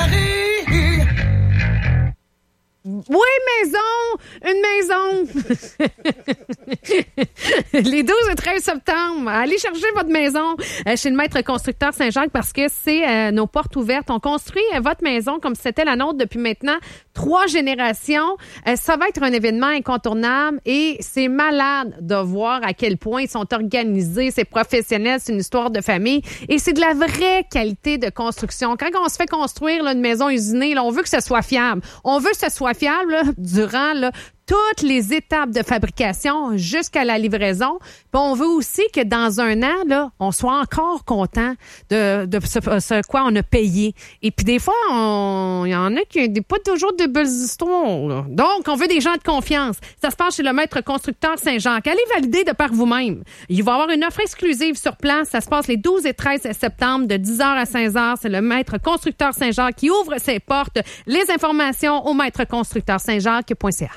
Subaru. Oui, maison! Une maison! Les douze et treize septembre, allez chercher votre maison euh, chez le maître constructeur Saint-Jacques parce que c'est euh, nos portes ouvertes. On construit euh, votre maison comme c'était la nôtre depuis maintenant trois générations. Euh, ça va être un événement incontournable et c'est malade de voir à quel point ils sont organisés, c'est professionnel, c'est une histoire de famille et c'est de la vraie qualité de construction. Quand on se fait construire là, une maison usinée, là, on veut que ce soit fiable. On veut que ce soit fiable là, durant là, toutes les étapes de fabrication jusqu'à la livraison. Puis on veut aussi que dans un an, là, on soit encore content de, de ce, ce quoi on a payé. Et puis des fois, il y en a qui n'ont pas toujours de belles histoires. Là. Donc, on veut des gens de confiance. Ça se passe chez le maître constructeur Saint-Jacques. Allez valider de par vous-même. Il va y avoir une offre exclusive sur place. Ça se passe les douze et treize septembre de dix heures à seize heures. C'est le maître constructeur Saint-Jacques qui ouvre ses portes. Les informations au maître constructeur saint jacques point c a.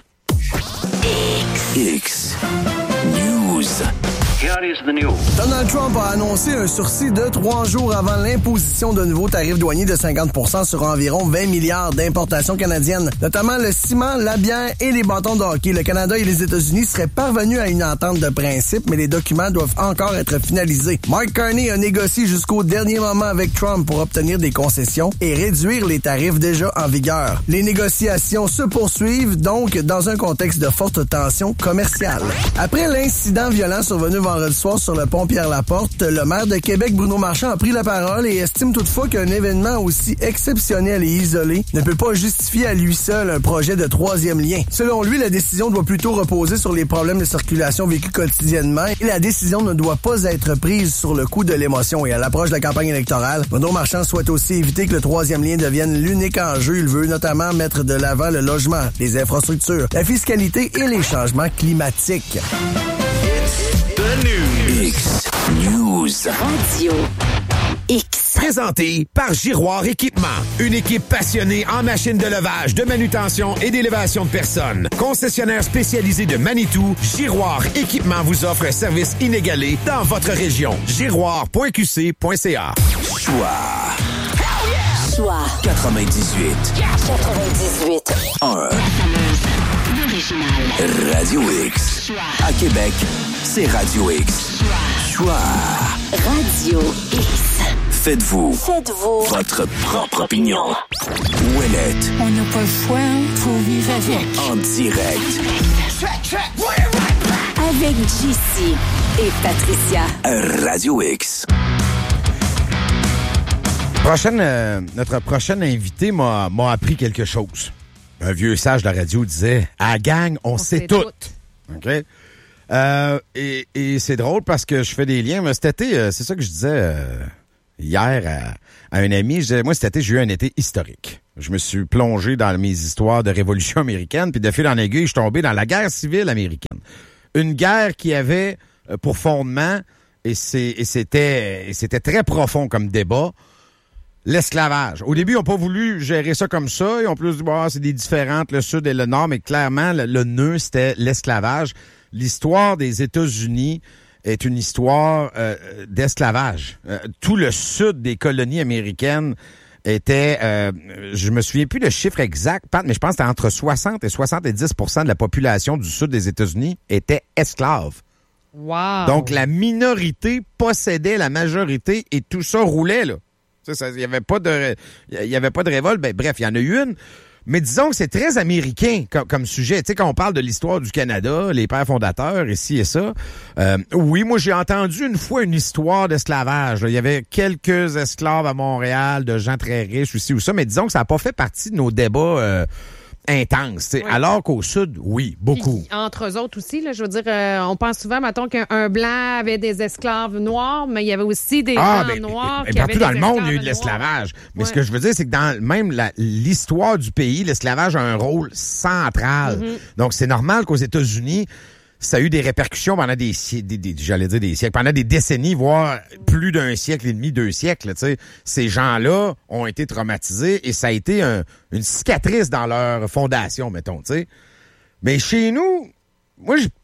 X News. Here is the news. Donald Trump a annoncé un sursis de trois jours avant l'imposition de nouveaux tarifs douaniers de cinquante pour cent sur environ vingt milliards d'importations canadiennes, notamment le ciment, la bière et les bâtons de hockey. Le Canada et les États-Unis seraient parvenus à une entente de principe, mais les documents doivent encore être finalisés. Mark Carney a négocié jusqu'au dernier moment avec Trump pour obtenir des concessions et réduire les tarifs déjà en vigueur. Les négociations se poursuivent donc dans un contexte de forte tension commerciale. Après l'incident violent survenu vendredi soir sur le pont Pierre-Laporte, le maire de Québec, Bruno Marchand, a pris la parole et estime toutefois qu'un événement aussi exceptionnel et isolé ne peut pas justifier à lui seul un projet de troisième lien. Selon lui, la décision doit plutôt reposer sur les problèmes de circulation vécus quotidiennement et la décision ne doit pas être prise sur le coup de l'émotion. Et à l'approche de la campagne électorale, Bruno Marchand souhaite aussi éviter que le troisième lien devienne l'unique enjeu. Il veut notamment mettre de l'avant le logement, les infrastructures, la fiscalité et les changements climatiques. X News. Radio X. Présenté par Giroir Équipement. Une équipe passionnée en machines de levage, de manutention et d'élévation de personnes. Concessionnaire spécialisé de Manitou, Giroir Équipement vous offre un service inégalé dans votre région. giroir point q c point c a. Choix. Choix. quatre-vingt-dix-huit. quatre-vingt-dix-huit. un. Radio X. À Québec, c'est Radio X. Choix. Radio X. Faites-vous. Faites-vous. Votre propre opinion. Ouellette. On n'a pas le choix, faut vivre avec. En direct. Avec J C et Patricia. Radio X. Prochaine, euh, notre prochaine invité m'a, m'a appris quelque chose. Un vieux sage de la radio disait « À la gang, on, on sait, sait tout. tout. » OK? Euh, et, et c'est drôle parce que je fais des liens. Mais cet été, euh, c'est ça que je disais euh, hier à, à un ami. Je disais, moi, cet été, j'ai eu un été historique. Je me suis plongé dans mes histoires de révolution américaine, puis de fil en aiguille, je suis tombé dans la guerre civile américaine. Une guerre qui avait euh, pour fondement, et, c'est, et, c'était, et c'était très profond comme débat, l'esclavage. Au début, ils n'ont pas voulu gérer ça comme ça. Ils ont plus dit, bah, c'est des différentes, le sud et le nord, mais clairement, le, le nœud, c'était l'esclavage. L'histoire des États-Unis est une histoire euh, d'esclavage. Euh, tout le sud des colonies américaines était, euh, je me souviens plus le chiffre exact, mais je pense que c'était entre soixante et soixante-dix pour cent de la population du sud des États-Unis était esclave. Wow. Donc, la minorité possédait la majorité et tout ça roulait, là. Il n'y avait pas de, il y avait pas de révolte. Ben, bref, il y en a eu une. Mais disons que c'est très américain comme, comme sujet. Tu sais, quand on parle de l'histoire du Canada, les pères fondateurs, ici et ça. Euh, oui, moi, j'ai entendu une fois une histoire d'esclavage. Il y avait quelques esclaves à Montréal, de gens très riches, ici ou ça. Mais disons que ça n'a pas fait partie de nos débats euh, intenses. Oui. Alors qu'au Sud, oui, beaucoup. Puis, entre eux autres aussi, là, je veux dire, euh, on pense souvent, mettons, qu'un blanc avait des esclaves noirs, mais il y avait aussi des ah, blancs ben, noirs ben, qui partout avaient dans des le monde, il y a eu de noirs. l'esclavage. Mais ouais. ce que je veux dire, c'est que dans même la, l'histoire du pays, l'esclavage a un rôle central. Mm-hmm. Donc, c'est normal qu'aux États-Unis, ça a eu des répercussions pendant des siècles, des, des, j'allais dire des siècles, pendant des décennies, voire plus d'un siècle et demi, deux siècles. Tu sais, ces gens-là ont été traumatisés et ça a été un, une cicatrice dans leur fondation, mettons. Tu sais, mais chez nous, moi, je, tu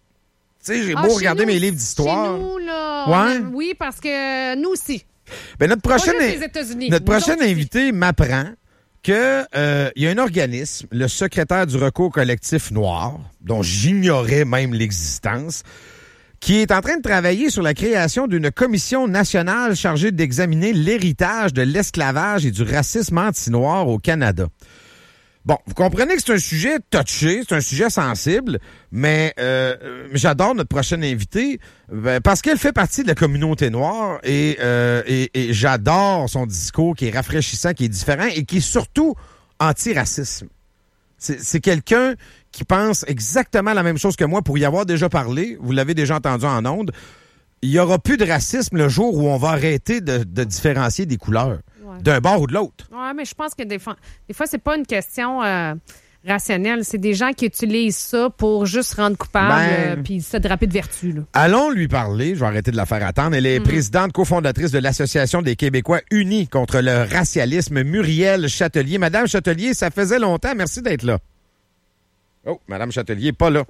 sais, j'ai ah, beau regarder nous, mes livres d'histoire. Chez nous, là, ouais. a, oui, parce que nous aussi. Ben notre prochaine, notre prochaine invité m'apprend que euh, il y a un organisme, le secrétaire du recours collectif noir, dont j'ignorais même l'existence, qui est en train de travailler sur la création d'une commission nationale chargée d'examiner l'héritage de l'esclavage et du racisme anti-noir au Canada. Bon, vous comprenez que c'est un sujet touché, c'est un sujet sensible, mais euh, j'adore notre prochaine invitée ben, parce qu'elle fait partie de la communauté noire et, euh, et, et j'adore son discours qui est rafraîchissant, qui est différent et qui est surtout anti-racisme. C'est, c'est quelqu'un qui pense exactement la même chose que moi pour y avoir déjà parlé. Vous l'avez déjà entendu en ondes. Il n'y aura plus de racisme le jour où on va arrêter de, de différencier des couleurs, ouais. d'un bord ou de l'autre. Oui, mais je pense que des fois, des fois c'est pas une question euh, rationnelle. C'est des gens qui utilisent ça pour juste se rendre coupable ben, euh, puis se draper de vertu. Là. Allons lui parler. Je vais arrêter de la faire attendre. Elle est mm-hmm. présidente cofondatrice de l'Association des Québécois unis contre le racialisme, Muriel Chatelier. Madame Chatelier, ça faisait longtemps. Merci d'être là. Oh, Madame Chatelier, pas là.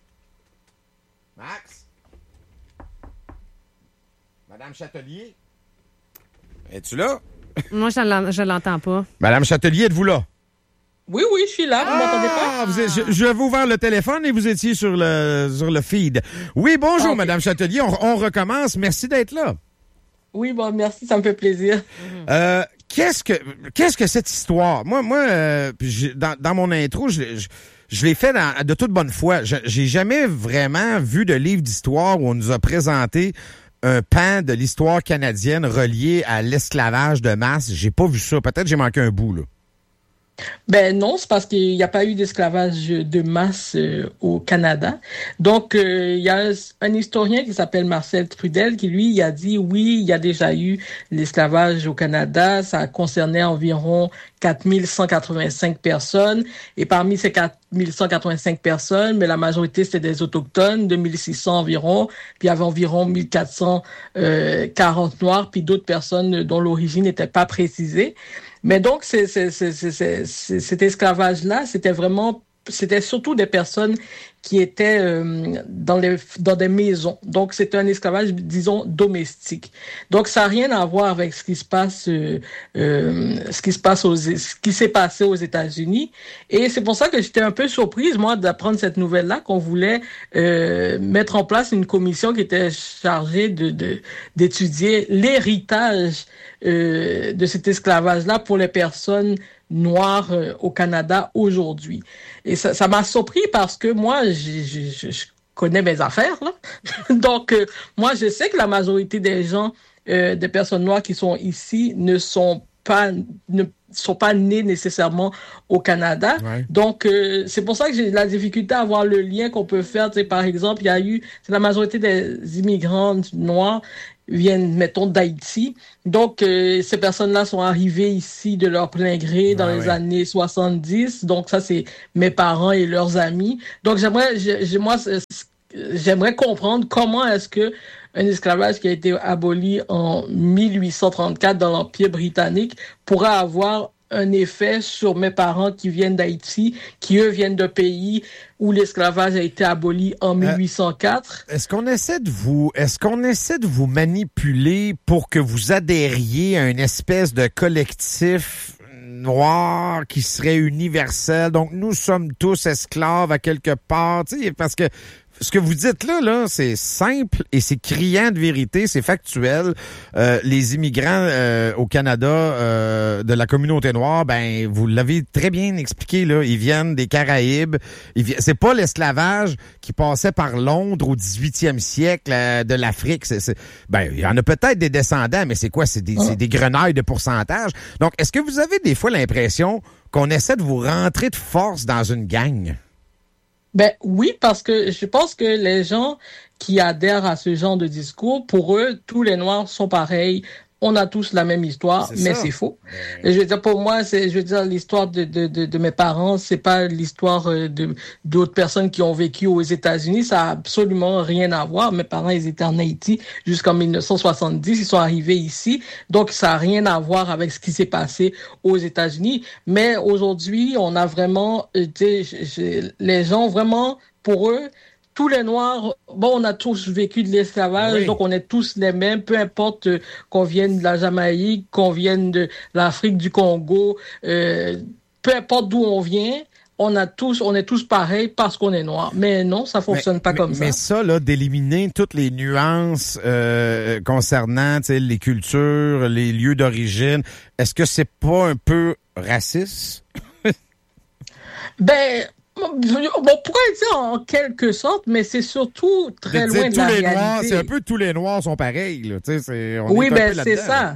Max? Madame Chatelier? Es-tu là? Moi, je ne l'entends pas. Madame Chatelier, êtes-vous là? Oui, oui, je suis là. Vous ah, m'entendez pas? Vous êtes, je, je vais vous ouvrir le téléphone et vous étiez sur le, sur le feed. Oui, bonjour, okay. Madame Chatelier. On, on recommence. Merci d'être là. Oui, bon, merci. Ça me fait plaisir. Euh, qu'est-ce que, qu'est-ce que cette histoire? Moi, moi, euh, dans, dans mon intro, je, je Je l'ai fait dans, de toute bonne foi. Je, j'ai jamais vraiment vu de livre d'histoire où on nous a présenté un pan de l'histoire canadienne relié à l'esclavage de masse. J'ai pas vu ça. Peut-être que j'ai manqué un bout, là. Ben non, c'est parce qu'il n'y a pas eu d'esclavage de masse euh, au Canada. Donc, euh, il y a un, un historien qui s'appelle Marcel Trudel qui, lui, il a dit, oui, il y a déjà eu l'esclavage au Canada. Ça concernait environ quatre mille cent quatre-vingt-cinq personnes. Et parmi ces quatre mille cent quatre-vingt-cinq personnes, mais la majorité, c'était des Autochtones, deux mille six cents environ. Puis il y avait environ mille quatre cent quarante Noirs, puis d'autres personnes dont l'origine n'était pas précisée. Mais donc, c'est, c'est, c'est, c'est, c'est, c'est, cet esclavage-là, c'était vraiment, c'était surtout des personnes qui étaient euh, dans les dans des maisons. Donc, c'était un esclavage, disons, domestique. Donc, ça n'a rien à voir avec ce qui se passe, euh, euh, ce qui se passe aux, ce qui s'est passé aux États-Unis. Et c'est pour ça que j'étais un peu surprise, moi, d'apprendre cette nouvelle-là, qu'on voulait euh, mettre en place une commission qui était chargée de, de d'étudier l'héritage euh, de cet esclavage-là pour les personnes noires euh, au Canada aujourd'hui. Et ça, ça m'a surpris parce que moi, je, je, je connais mes affaires, là. Donc, euh, moi, je sais que la majorité des gens, euh, des personnes noires qui sont ici ne sont pas, ne sont pas nés nécessairement au Canada. Ouais. Donc, euh, c'est pour ça que j'ai de la difficulté à voir le lien qu'on peut faire. Tu sais, par exemple, il y a eu, c'est la majorité des immigrants noirs viennent, mettons, d'Haïti. Donc, euh, ces personnes-là sont arrivées ici de leur plein gré dans ah, les ouais. années soixante-dix. Donc, ça, c'est mes parents et leurs amis. Donc, j'aimerais, j'ai, moi, j'aimerais comprendre comment est-ce que un esclavage qui a été aboli en mille huit cent trente-quatre dans l'Empire britannique pourrait avoir un effet sur mes parents qui viennent d'Haïti, qui, eux, viennent de pays où l'esclavage a été aboli en mille huit cent quatre. Euh, est-ce qu'on essaie de vous, est-ce qu'on essaie de vous manipuler pour que vous adhériez à une espèce de collectif noir qui serait universel? Donc, nous sommes tous esclaves à quelque part, tu sais, parce que ce que vous dites là, là, c'est simple et c'est criant de vérité, c'est factuel. Euh, les immigrants euh, au Canada euh, de la communauté noire, ben vous l'avez très bien expliqué là, ils viennent des Caraïbes. Ils vi- c'est pas l'esclavage qui passait par Londres au dix-huitième siècle euh, de l'Afrique. C'est, c'est, ben il y en a peut-être des descendants, mais c'est quoi? C'est des, c'est des grenailles de pourcentage. Donc, est-ce que vous avez des fois l'impression qu'on essaie de vous rentrer de force dans une gang? Ben oui, parce que je pense que les gens qui adhèrent à ce genre de discours, pour eux, tous les Noirs sont pareils. On a tous la même histoire, c'est mais ça. C'est faux. Euh... Je veux dire, pour moi, c'est, je veux dire, l'histoire de, de, de, de mes parents, c'est pas l'histoire de, d'autres personnes qui ont vécu aux États-Unis. Ça a absolument rien à voir. Mes parents, ils étaient en Haïti jusqu'en dix-neuf cent soixante-dix. Ils sont arrivés ici. Donc, ça a rien à voir avec ce qui s'est passé aux États-Unis. Mais aujourd'hui, on a vraiment, tu sais, les gens vraiment, pour eux, tous les Noirs, bon, on a tous vécu de l'esclavage, oui. Donc on est tous les mêmes, peu importe euh, qu'on vienne de la Jamaïque, qu'on vienne de l'Afrique du Congo, euh, peu importe d'où on vient, on a tous, on est tous pareils parce qu'on est Noirs. Mais non, ça fonctionne mais, pas mais, comme ça. Mais ça, là, d'éliminer toutes les nuances euh, concernant, tu sais, les cultures, les lieux d'origine, est-ce que c'est pas un peu raciste? ben... Bon, pourquoi dire en quelque sorte, mais c'est surtout très de loin de la les réalité. Noirs, c'est un peu tous les Noirs sont pareils, là. Tu sais, c'est, on oui, est ben un peu c'est là-dedans, ça. Là.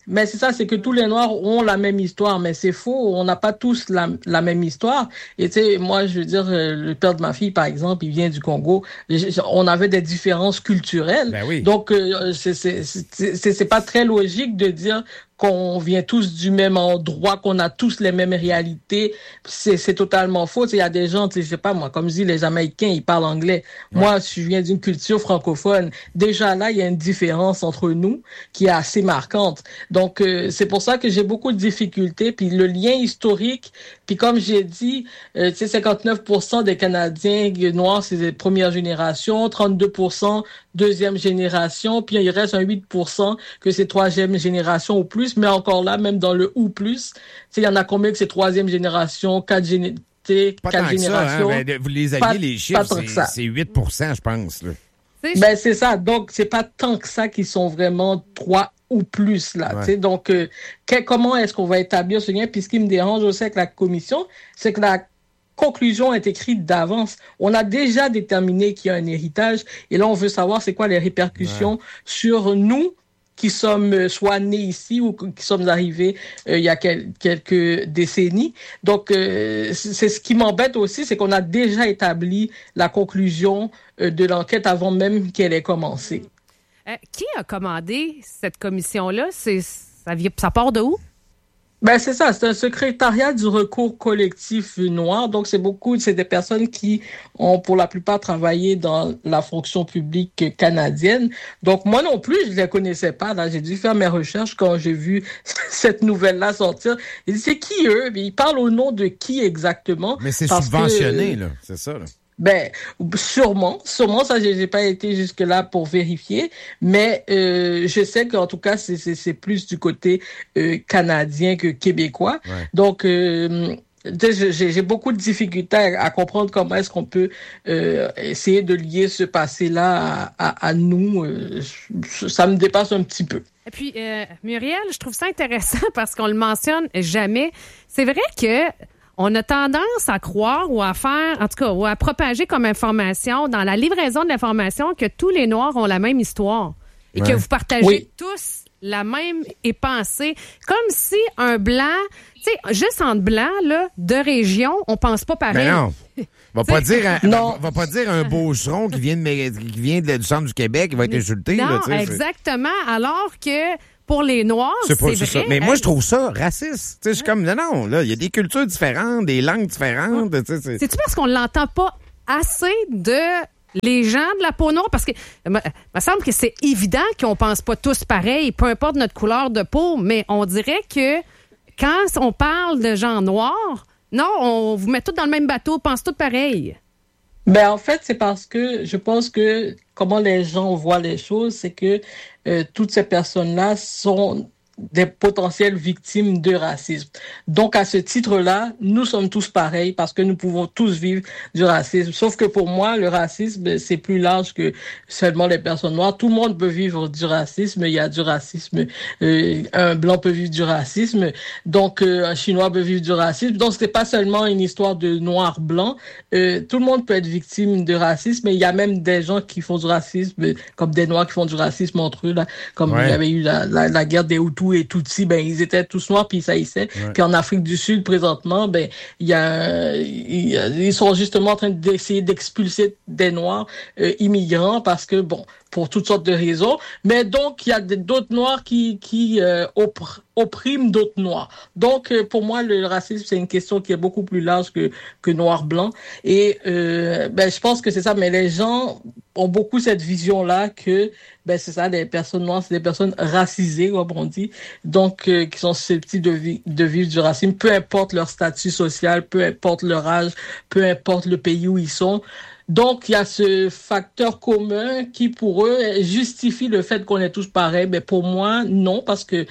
Mais c'est ça, c'est que tous les Noirs ont la même histoire, mais c'est faux. On n'a pas tous la, la même histoire. Et tu sais, moi, je veux dire, le père de ma fille, par exemple, il vient du Congo. On avait des différences culturelles. Ben oui. Donc, euh, c'est, c'est, c'est, c'est, c'est pas très logique de dire qu'on vient tous du même endroit, qu'on a tous les mêmes réalités. C'est, c'est totalement faux. Il y a des gens, je sais pas moi, comme je dis, les Jamaïcains, ils parlent anglais. Ouais. Moi, je viens d'une culture francophone. Déjà là, il y a une différence entre nous qui est assez marquante. Donc, euh, c'est pour ça que j'ai beaucoup de difficultés. Puis le lien historique, puis comme j'ai dit, euh, tu sais, cinquante-neuf pour cent des Canadiens noirs, c'est des premières générations, trente-deux pour cent deuxième génération, puis il reste un huit pour cent que c'est troisième génération ou plus. Mais encore là, même dans le ou plus, tu sais, il y en a combien que c'est troisième génération, quatre générations, quatre générations. Ça, hein? Ben, vous les aviez, les chiffres, c'est, c'est huit pour cent, je pense. Là. C'est... Ben, c'est ça. Donc, c'est pas tant que ça qu'ils sont vraiment trois ou plus, là. Ouais. Donc, euh, que, comment est-ce qu'on va établir ce lien? Puis ce qui me dérange aussi avec la commission, c'est que la conclusion est écrite d'avance. On a déjà déterminé qu'il y a un héritage, et là, on veut savoir c'est quoi les répercussions ouais. sur nous, qui sommes soit nés ici ou qui sommes arrivés euh, il y a quel- quelques décennies. Donc, euh, c'est ce qui m'embête aussi, c'est qu'on a déjà établi la conclusion euh, de l'enquête avant même qu'elle ait commencé. Euh, qui a commandé cette commission-là? C'est, ça, ça part de où? Ben c'est ça, c'est un secrétariat du recours collectif noir. Donc c'est beaucoup, c'est des personnes qui ont pour la plupart travaillé dans la fonction publique canadienne. Donc moi non plus, je les connaissais pas. Là, j'ai dû faire mes recherches quand j'ai vu cette nouvelle-là sortir. Et c'est qui eux? Ils parlent au nom de qui exactement? Mais c'est subventionné, que, là, c'est ça, là. Ben, sûrement, sûrement, ça, j'ai, j'ai pas été jusque-là pour vérifier, mais euh, je sais qu'en tout cas, c'est, c'est, c'est plus du côté euh, canadien que québécois. Ouais. Donc, euh, j'ai, j'ai beaucoup de difficultés à, à comprendre comment est-ce qu'on peut euh, essayer de lier ce passé-là à, à, à nous. Euh, ça me dépasse un petit peu. Et puis, euh, Muriel, je trouve ça intéressant parce qu'on le mentionne jamais. C'est vrai que on a tendance à croire ou à faire, en tout cas, ou à propager comme information dans la livraison de l'information que tous les Noirs ont la même histoire et ouais. que vous partagez oui. tous la même pensée. Comme si un Blanc, tu sais, juste entre Blancs, là, de région, on pense pas pareil. Mais non. Va pas dire un, non. Va pas dire un beauceron qui vient, de, qui vient de, du centre du Québec, il va être insulté. Non, là, exactement. Alors que pour les Noirs, c'est, pas, c'est, c'est vrai. Ça. Mais moi, je trouve ça raciste. Je suis comme, non, non, là, il y a des cultures différentes, des langues différentes. Ouais. C'est... C'est-tu parce qu'on l'entend pas assez de les gens de la peau noire? Parce que, il me semble que c'est évident qu'on pense pas tous pareil, peu importe notre couleur de peau, mais on dirait que quand on parle de gens noirs, non, on vous met tous dans le même bateau, on pense tous pareil. Ben, en fait, c'est parce que je pense que comment les gens voient les choses, c'est que euh, toutes ces personnes-là sont des potentielles victimes de racisme. Donc, à ce titre-là, nous sommes tous pareils parce que nous pouvons tous vivre du racisme. Sauf que pour moi, le racisme, c'est plus large que seulement les personnes noires. Tout le monde peut vivre du racisme. Il y a du racisme. Euh, un blanc peut vivre du racisme. Donc, euh, un chinois peut vivre du racisme. Donc, c'est pas seulement une histoire de noir-blanc. Euh, tout le monde peut être victime de racisme. Mais il y a même des gens qui font du racisme, comme des noirs qui font du racisme entre eux, là. Comme ouais. il y avait eu la, la, la guerre des Hutus et Tutsis, ben ils étaient tous noirs puis ils saillissaient. Ouais. Puis en Afrique du Sud présentement, ben il y a il, ils sont justement en train d'essayer d'expulser des noirs euh, immigrants parce que bon pour toutes sortes de raisons. Mais donc il y a d'autres noirs qui qui euh, oppr- oppriment d'autres noirs. Donc euh, pour moi le racisme c'est une question qui est beaucoup plus large que que noir blanc et euh, ben je pense que c'est ça. Mais les gens ont beaucoup cette vision là que ben c'est ça, les personnes noires, c'est des personnes racisées, comme on dit, donc euh, qui sont susceptibles de, vi- de vivre du racisme, peu importe leur statut social, peu importe leur âge, peu importe le pays où ils sont. Donc, il y a ce facteur commun qui, pour eux, justifie le fait qu'on est tous pareils. Mais pour moi, non, parce que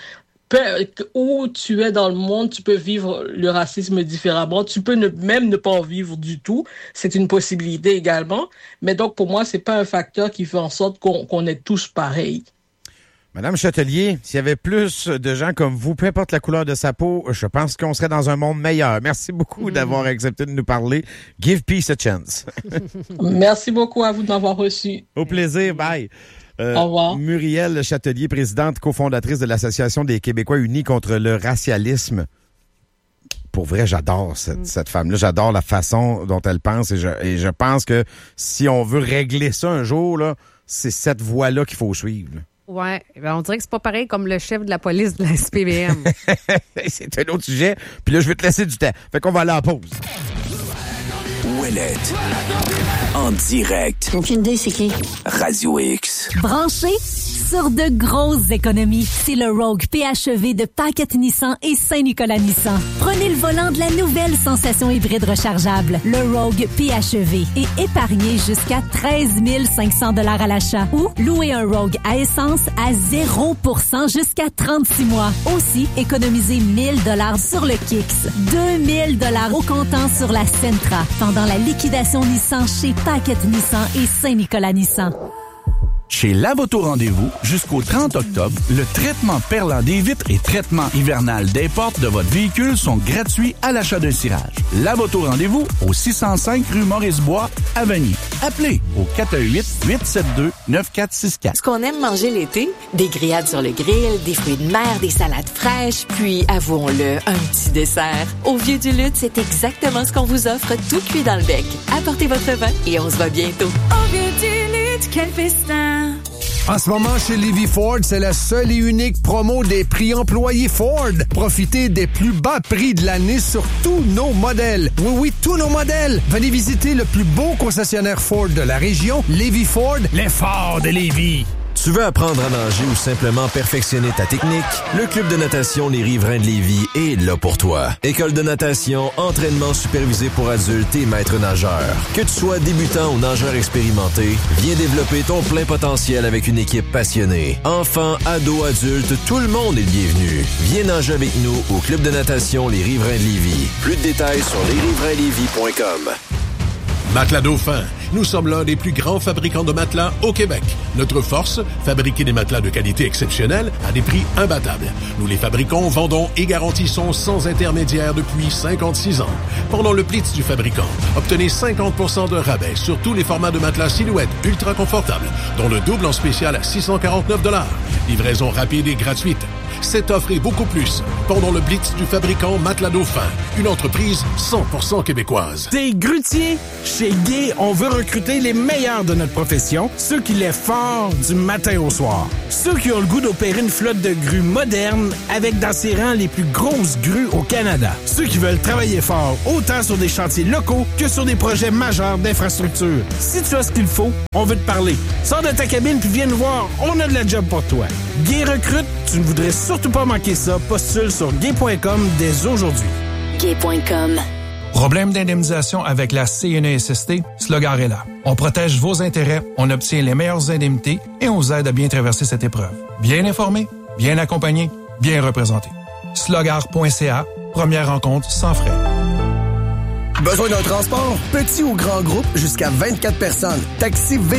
où tu es dans le monde, tu peux vivre le racisme différemment. Tu peux ne, même ne pas en vivre du tout. C'est une possibilité également. Mais donc, pour moi, c'est pas un facteur qui fait en sorte qu'on, qu'on est tous pareils. Madame Chatelier, s'il y avait plus de gens comme vous, peu importe la couleur de sa peau, je pense qu'on serait dans un monde meilleur. Merci beaucoup mmh. d'avoir accepté de nous parler. Give peace a chance. Merci beaucoup à vous de m'avoir reçu. Au plaisir. Bye. Euh, Au revoir. Muriel Châtelier, présidente cofondatrice de l'Association des Québécois unis contre le racialisme. Pour vrai, j'adore cette, mm. cette femme-là. J'adore la façon dont elle pense et je, et je pense que si on veut régler ça un jour, là, c'est cette voie-là qu'il faut suivre. Là. Ouais, ben on dirait que c'est pas pareil comme le chef de la police de la S P V M. C'est un autre sujet. Puis là, je vais te laisser du temps. Fait qu'on va aller en pause. Ouellette. En direct. Aucune idée, c'est qui? Radio X. Branché sur de grosses économies. C'est le Rogue P H E V de Paquette Nissan et Saint-Nicolas Nissan. Prenez le volant de la nouvelle sensation hybride rechargeable, le Rogue P H E V, et épargnez jusqu'à treize mille cinq cents dollars à l'achat. Ou louez un Rogue à essence à zéro pour cent jusqu'à trente-six mois. Aussi, économisez mille dollars sur le Kicks, deux mille dollars au comptant sur la Sentra pendant la liquidation Nissan chez Paquette Nissan et Saint-Nicolas Nissan. Chez Lavoto Rendez-vous, jusqu'au trente octobre, le traitement perlant des vitres et traitement hivernal des portes de votre véhicule sont gratuits à l'achat d'un cirage. Lavoto Rendez-vous au six cent cinq rue Maurice-Bois, à Vanier. Appelez au quatre un huit, huit sept deux, neuf quatre six quatre. Ce qu'on aime manger l'été, des grillades sur le grill, des fruits de mer, des salades fraîches, puis, avouons-le, un petit dessert. Au Vieux du Lutte, c'est exactement ce qu'on vous offre, tout cuit dans le bec. Apportez votre vin et on se voit bientôt. Au Vieux du Lutte, quel festin! En ce moment, chez Levy Ford, c'est la seule et unique promo des prix employés Ford. Profitez des plus bas prix de l'année sur tous nos modèles. Oui, oui, tous nos modèles. Venez visiter le plus beau concessionnaire Ford de la région, Levy Ford, les Ford de Lévis. Tu veux apprendre à nager ou simplement perfectionner ta technique? Le Club de natation Les Riverains de Lévis est là pour toi. École de natation, entraînement supervisé pour adultes et maître nageur. Que tu sois débutant ou nageur expérimenté, viens développer ton plein potentiel avec une équipe passionnée. Enfants, ados, adultes, tout le monde est bienvenu. Viens nager avec nous au Club de natation Les Riverains de Lévis. Plus de détails sur les riverains lévis point com. Matelas Dauphin. Nous sommes l'un des plus grands fabricants de matelas au Québec. Notre force, fabriquer des matelas de qualité exceptionnelle à des prix imbattables. Nous les fabriquons, vendons et garantissons sans intermédiaire depuis cinquante-six ans. Pendant le Blitz du fabricant, obtenez cinquante pour cent de rabais sur tous les formats de matelas silhouette ultra confortables, dont le double en spécial à six cent quarante-neuf dollars. Livraison rapide et gratuite. Cette offre et beaucoup plus pendant le Blitz du fabricant Matelas Dauphin, une entreprise cent pour cent québécoise. T'es grutier? Chez Guy, on veut recruter les meilleurs de notre profession, ceux qui lèvent fort du matin au soir. Ceux qui ont le goût d'opérer une flotte de grues moderne avec dans ses rangs les plus grosses grues au Canada. Ceux qui veulent travailler fort autant sur des chantiers locaux que sur des projets majeurs d'infrastructure. Si tu as ce qu'il faut, on veut te parler. Sors de ta cabine puis viens nous voir, on a de la job pour toi. Guy recrute, tu ne voudrais surtout pas manquer ça. Postule sur gay point com dès aujourd'hui. gay point com. Problème d'indemnisation avec la C N E S S T? Slogar est là. On protège vos intérêts, on obtient les meilleures indemnités et on vous aide à bien traverser cette épreuve. Bien informé, bien accompagné, bien représenté. slogar point c a, première rencontre sans frais. Besoin d'un transport? Petit ou grand groupe, jusqu'à vingt-quatre personnes. Taxi V